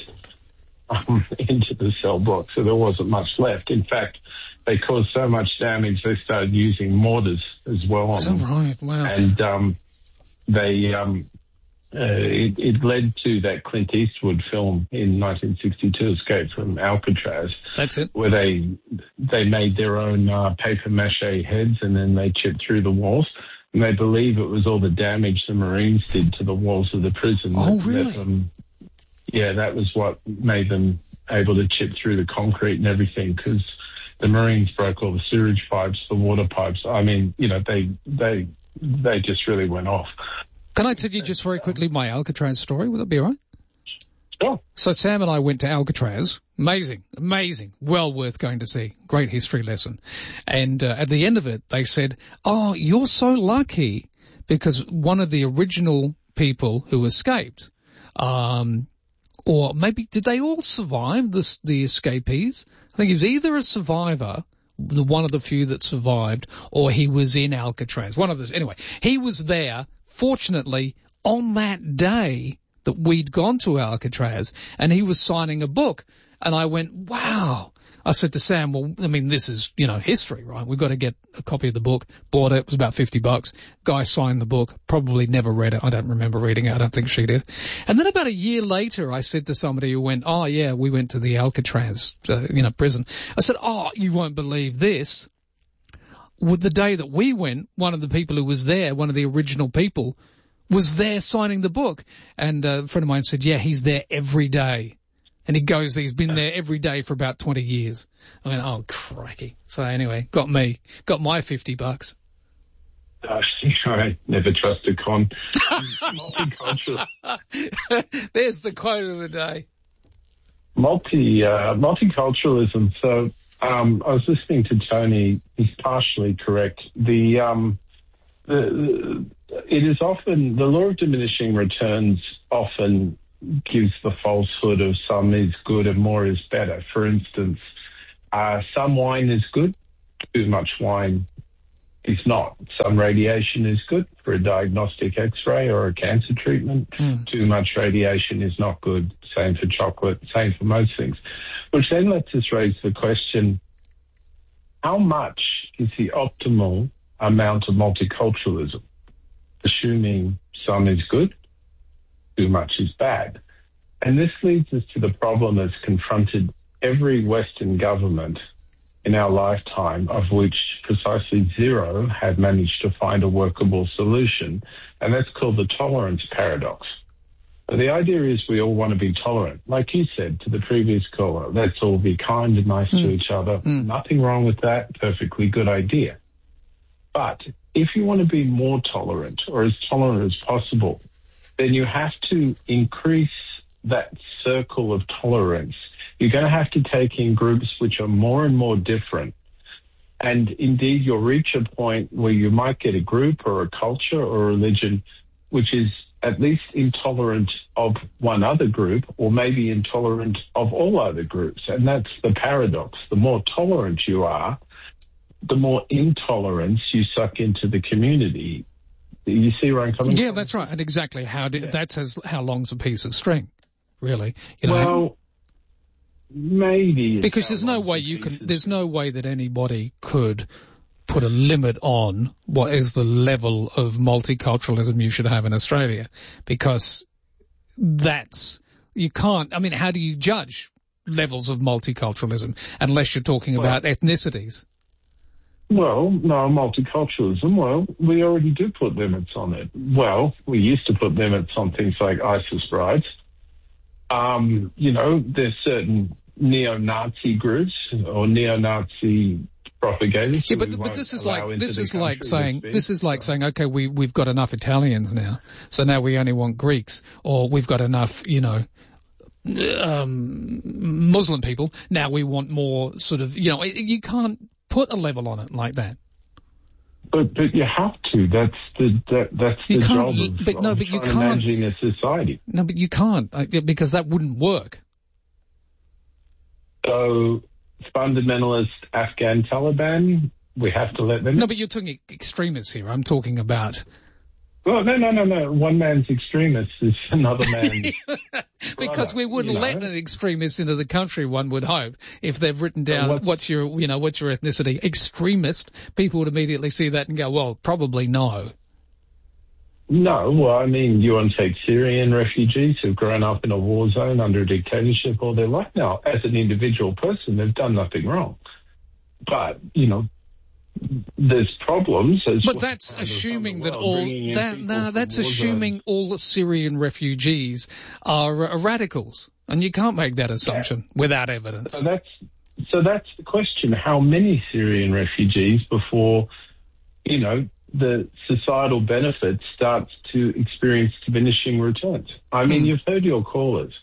Speaker 8: um, into the cell block, so there wasn't much left. In fact, they caused so much damage they started using mortars as well on them.
Speaker 1: Right, wow.
Speaker 8: And um, they um, uh, it, it led to that Clint Eastwood film in nineteen sixty-two, Escape from Alcatraz.
Speaker 1: That's it.
Speaker 8: Where they they made their own uh, paper mache heads and then they chipped through the walls. And they believe it was all the damage the Marines did to the walls of the prison.
Speaker 1: Oh,
Speaker 8: that,
Speaker 1: really?
Speaker 8: That, um, yeah, that was what made them able to chip through the concrete and everything, because the Marines broke all the sewage pipes, the water pipes. I mean, you know, they they they just really went off.
Speaker 1: Can I tell you just very quickly my Alcatraz story? Would that be all right?
Speaker 8: Sure.
Speaker 1: So Sam and I went to Alcatraz. Amazing, amazing, well worth going to see. Great history lesson. And uh, at the end of it, they said, "Oh, you're so lucky because one of the original people who escaped, um, or maybe did they all survive? The the escapees? I think he was either a survivor." The one of the few that survived, or he was in Alcatraz. One of those. Anyway, he was there, fortunately, on that day that we'd gone to Alcatraz, and he was signing a book. And I went, wow. I said to Sam, well, I mean, this is, you know, history, right? We've got to get a copy of the book. Bought it. It was about fifty bucks. Guy signed the book. Probably never read it. I don't remember reading it. I don't think she did. And then about a year later, I said to somebody who went, oh, yeah, we went to the Alcatraz, uh, you know, prison. I said, oh, you won't believe this. With the day that we went, one of the people who was there, one of the original people, was there signing the book. And uh, a friend of mine said, yeah, he's there every day. And he goes, he's been there every day for about twenty years. I went, oh, crikey. So anyway, got me, got my fifty bucks.
Speaker 8: Uh, I never trust a con. Multicultural.
Speaker 1: There's the quote of the day.
Speaker 8: Multi, uh, multiculturalism. So, um, I was listening to Tony. He's partially correct. The, um, the, it is often, the law of diminishing returns often gives the falsehood of some is good and more is better. For instance, uh, some wine is good, too much wine is not. Some radiation is good for a diagnostic X-ray or a cancer treatment. Mm. Too much radiation is not good. Same for chocolate, same for most things. Which then lets us raise the question, how much is the optimal amount of multiculturalism? Assuming some is good, too much is bad. And this leads us to the problem that's confronted every Western government in our lifetime, of which precisely zero have managed to find a workable solution, and that's called the tolerance paradox. The idea is we all want to be tolerant. Like you said to the previous caller, let's all be kind and nice mm. to each other. Mm. Nothing wrong with that. Perfectly good idea. But if you want to be more tolerant, or as tolerant as possible, then you have to increase that circle of tolerance. You're going to have to take in groups which are more and more different. And indeed, you'll reach a point where you might get a group or a culture or a religion which is at least intolerant of one other group, or maybe intolerant of all other groups. And that's the paradox. The more tolerant you are, the more intolerance you suck into the community. You see where I'm coming
Speaker 1: yeah,
Speaker 8: from?
Speaker 1: Yeah, that's right. And exactly how did, yeah. that's as, how long's a piece of string, really. You know,
Speaker 8: well, maybe.
Speaker 1: Because there's no way you can, there's no way that anybody could put a limit on what is the level of multiculturalism you should have in Australia. Because that's, you can't, I mean, how do you judge levels of multiculturalism unless you're talking well, about ethnicities?
Speaker 8: Well, no, multiculturalism, well, we already do put limits on it. Well, we used to put limits on things like ISIS brides. Um, you know, there's certain neo-Nazi groups or neo-Nazi propagators.
Speaker 1: Yeah, but, but this is like, this is like saying, this is like saying, okay, we, we've got enough Italians now, so now we only want Greeks, or we've got enough, you know, um, Muslim people, now we want more sort of, you know, you can't put a level on it like that.
Speaker 8: But but you have to. That's the that, that's
Speaker 1: you
Speaker 8: the
Speaker 1: can't,
Speaker 8: job of,
Speaker 1: but, no,
Speaker 8: of
Speaker 1: but you can't,
Speaker 8: managing a society.
Speaker 1: No, but you can't because that wouldn't work.
Speaker 8: So fundamentalist Afghan Taliban, we have to let them.
Speaker 1: No, but you're talking extremists here. I'm talking about.
Speaker 8: Well, no, no, no, no. One man's extremist is another man's
Speaker 1: because
Speaker 8: brother,
Speaker 1: we wouldn't
Speaker 8: you know?
Speaker 1: let an extremist into the country, one would hope, if they've written down what, what's your, you know, what's your ethnicity. Extremist, people would immediately see that and go, well, probably no.
Speaker 8: No, well, I mean, you want to take Syrian refugees who've grown up in a war zone under a dictatorship all their life. Now, as an individual person, they've done nothing wrong. But, you know, there's problems. As
Speaker 1: but that's assuming that all that no, that's assuming zones. all the Syrian refugees are, are radicals, and you can't make that assumption yeah. without evidence.
Speaker 8: So that's so that's the question: how many Syrian refugees before you know the societal benefit starts to experience diminishing returns? I mean, mm. you've heard your callers.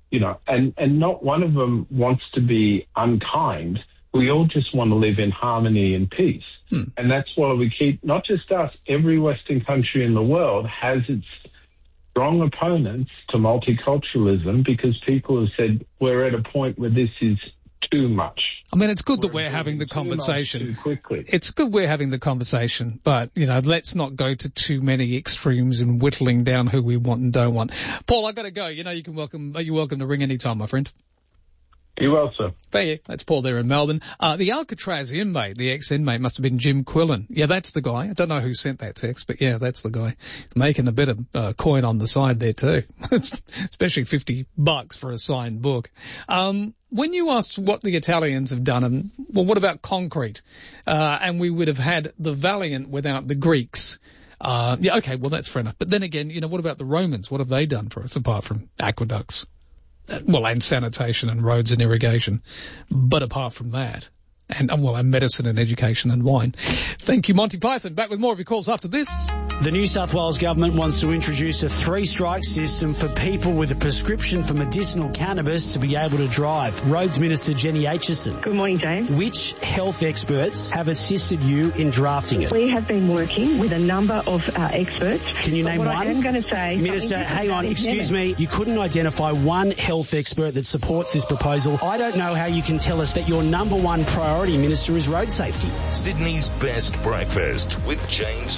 Speaker 8: you know, and, and not one of them wants to be unkind. We all just want to live in harmony and peace.
Speaker 1: Hmm.
Speaker 8: And that's why we keep, not just us, every Western country in the world has its strong opponents to multiculturalism, because people have said we're at a point where this is too much.
Speaker 1: I mean, it's good that we're having the conversation.
Speaker 8: Too quickly.
Speaker 1: It's good we're having the conversation, but, you know, let's not go to too many extremes in whittling down who we want and don't want. Paul, I got to go. You know, you can welcome, you're welcome to ring anytime, my friend.
Speaker 8: You well, sir.
Speaker 1: Thank you. That's Paul there in Melbourne. Uh, the Alcatraz inmate, the ex-inmate, must have been Jim Quillen. Yeah, that's the guy. I don't know who sent that text, but yeah, that's the guy. Making a bit of uh, coin on the side there too. Especially fifty bucks for a signed book. Um, when you asked what the Italians have done, and, well, what about concrete? Uh, and we would have had the Valiant without the Greeks. Uh, yeah, okay, well, that's fair enough. But then again, you know, what about the Romans? What have they done for us apart from aqueducts? Well, and sanitation and roads and irrigation. But apart from that, and, well, and medicine and education and wine. Thank you, Monty Python. Back with more of your calls after this.
Speaker 9: The New South Wales government wants to introduce a three-strike system for people with a prescription for medicinal cannabis to be able to drive. Roads Minister Jenny Aitchison.
Speaker 11: Good morning, James.
Speaker 9: Which health experts have assisted you in drafting it?
Speaker 11: We have been working with a number of uh, experts.
Speaker 9: Can you name
Speaker 11: what
Speaker 9: one?
Speaker 11: I am going to say...
Speaker 9: Minister, hang on, excuse me. You couldn't identify one health expert that supports this proposal. I don't know how you can tell us that your number one priority, Minister, is road safety.
Speaker 15: Sydney's best breakfast with James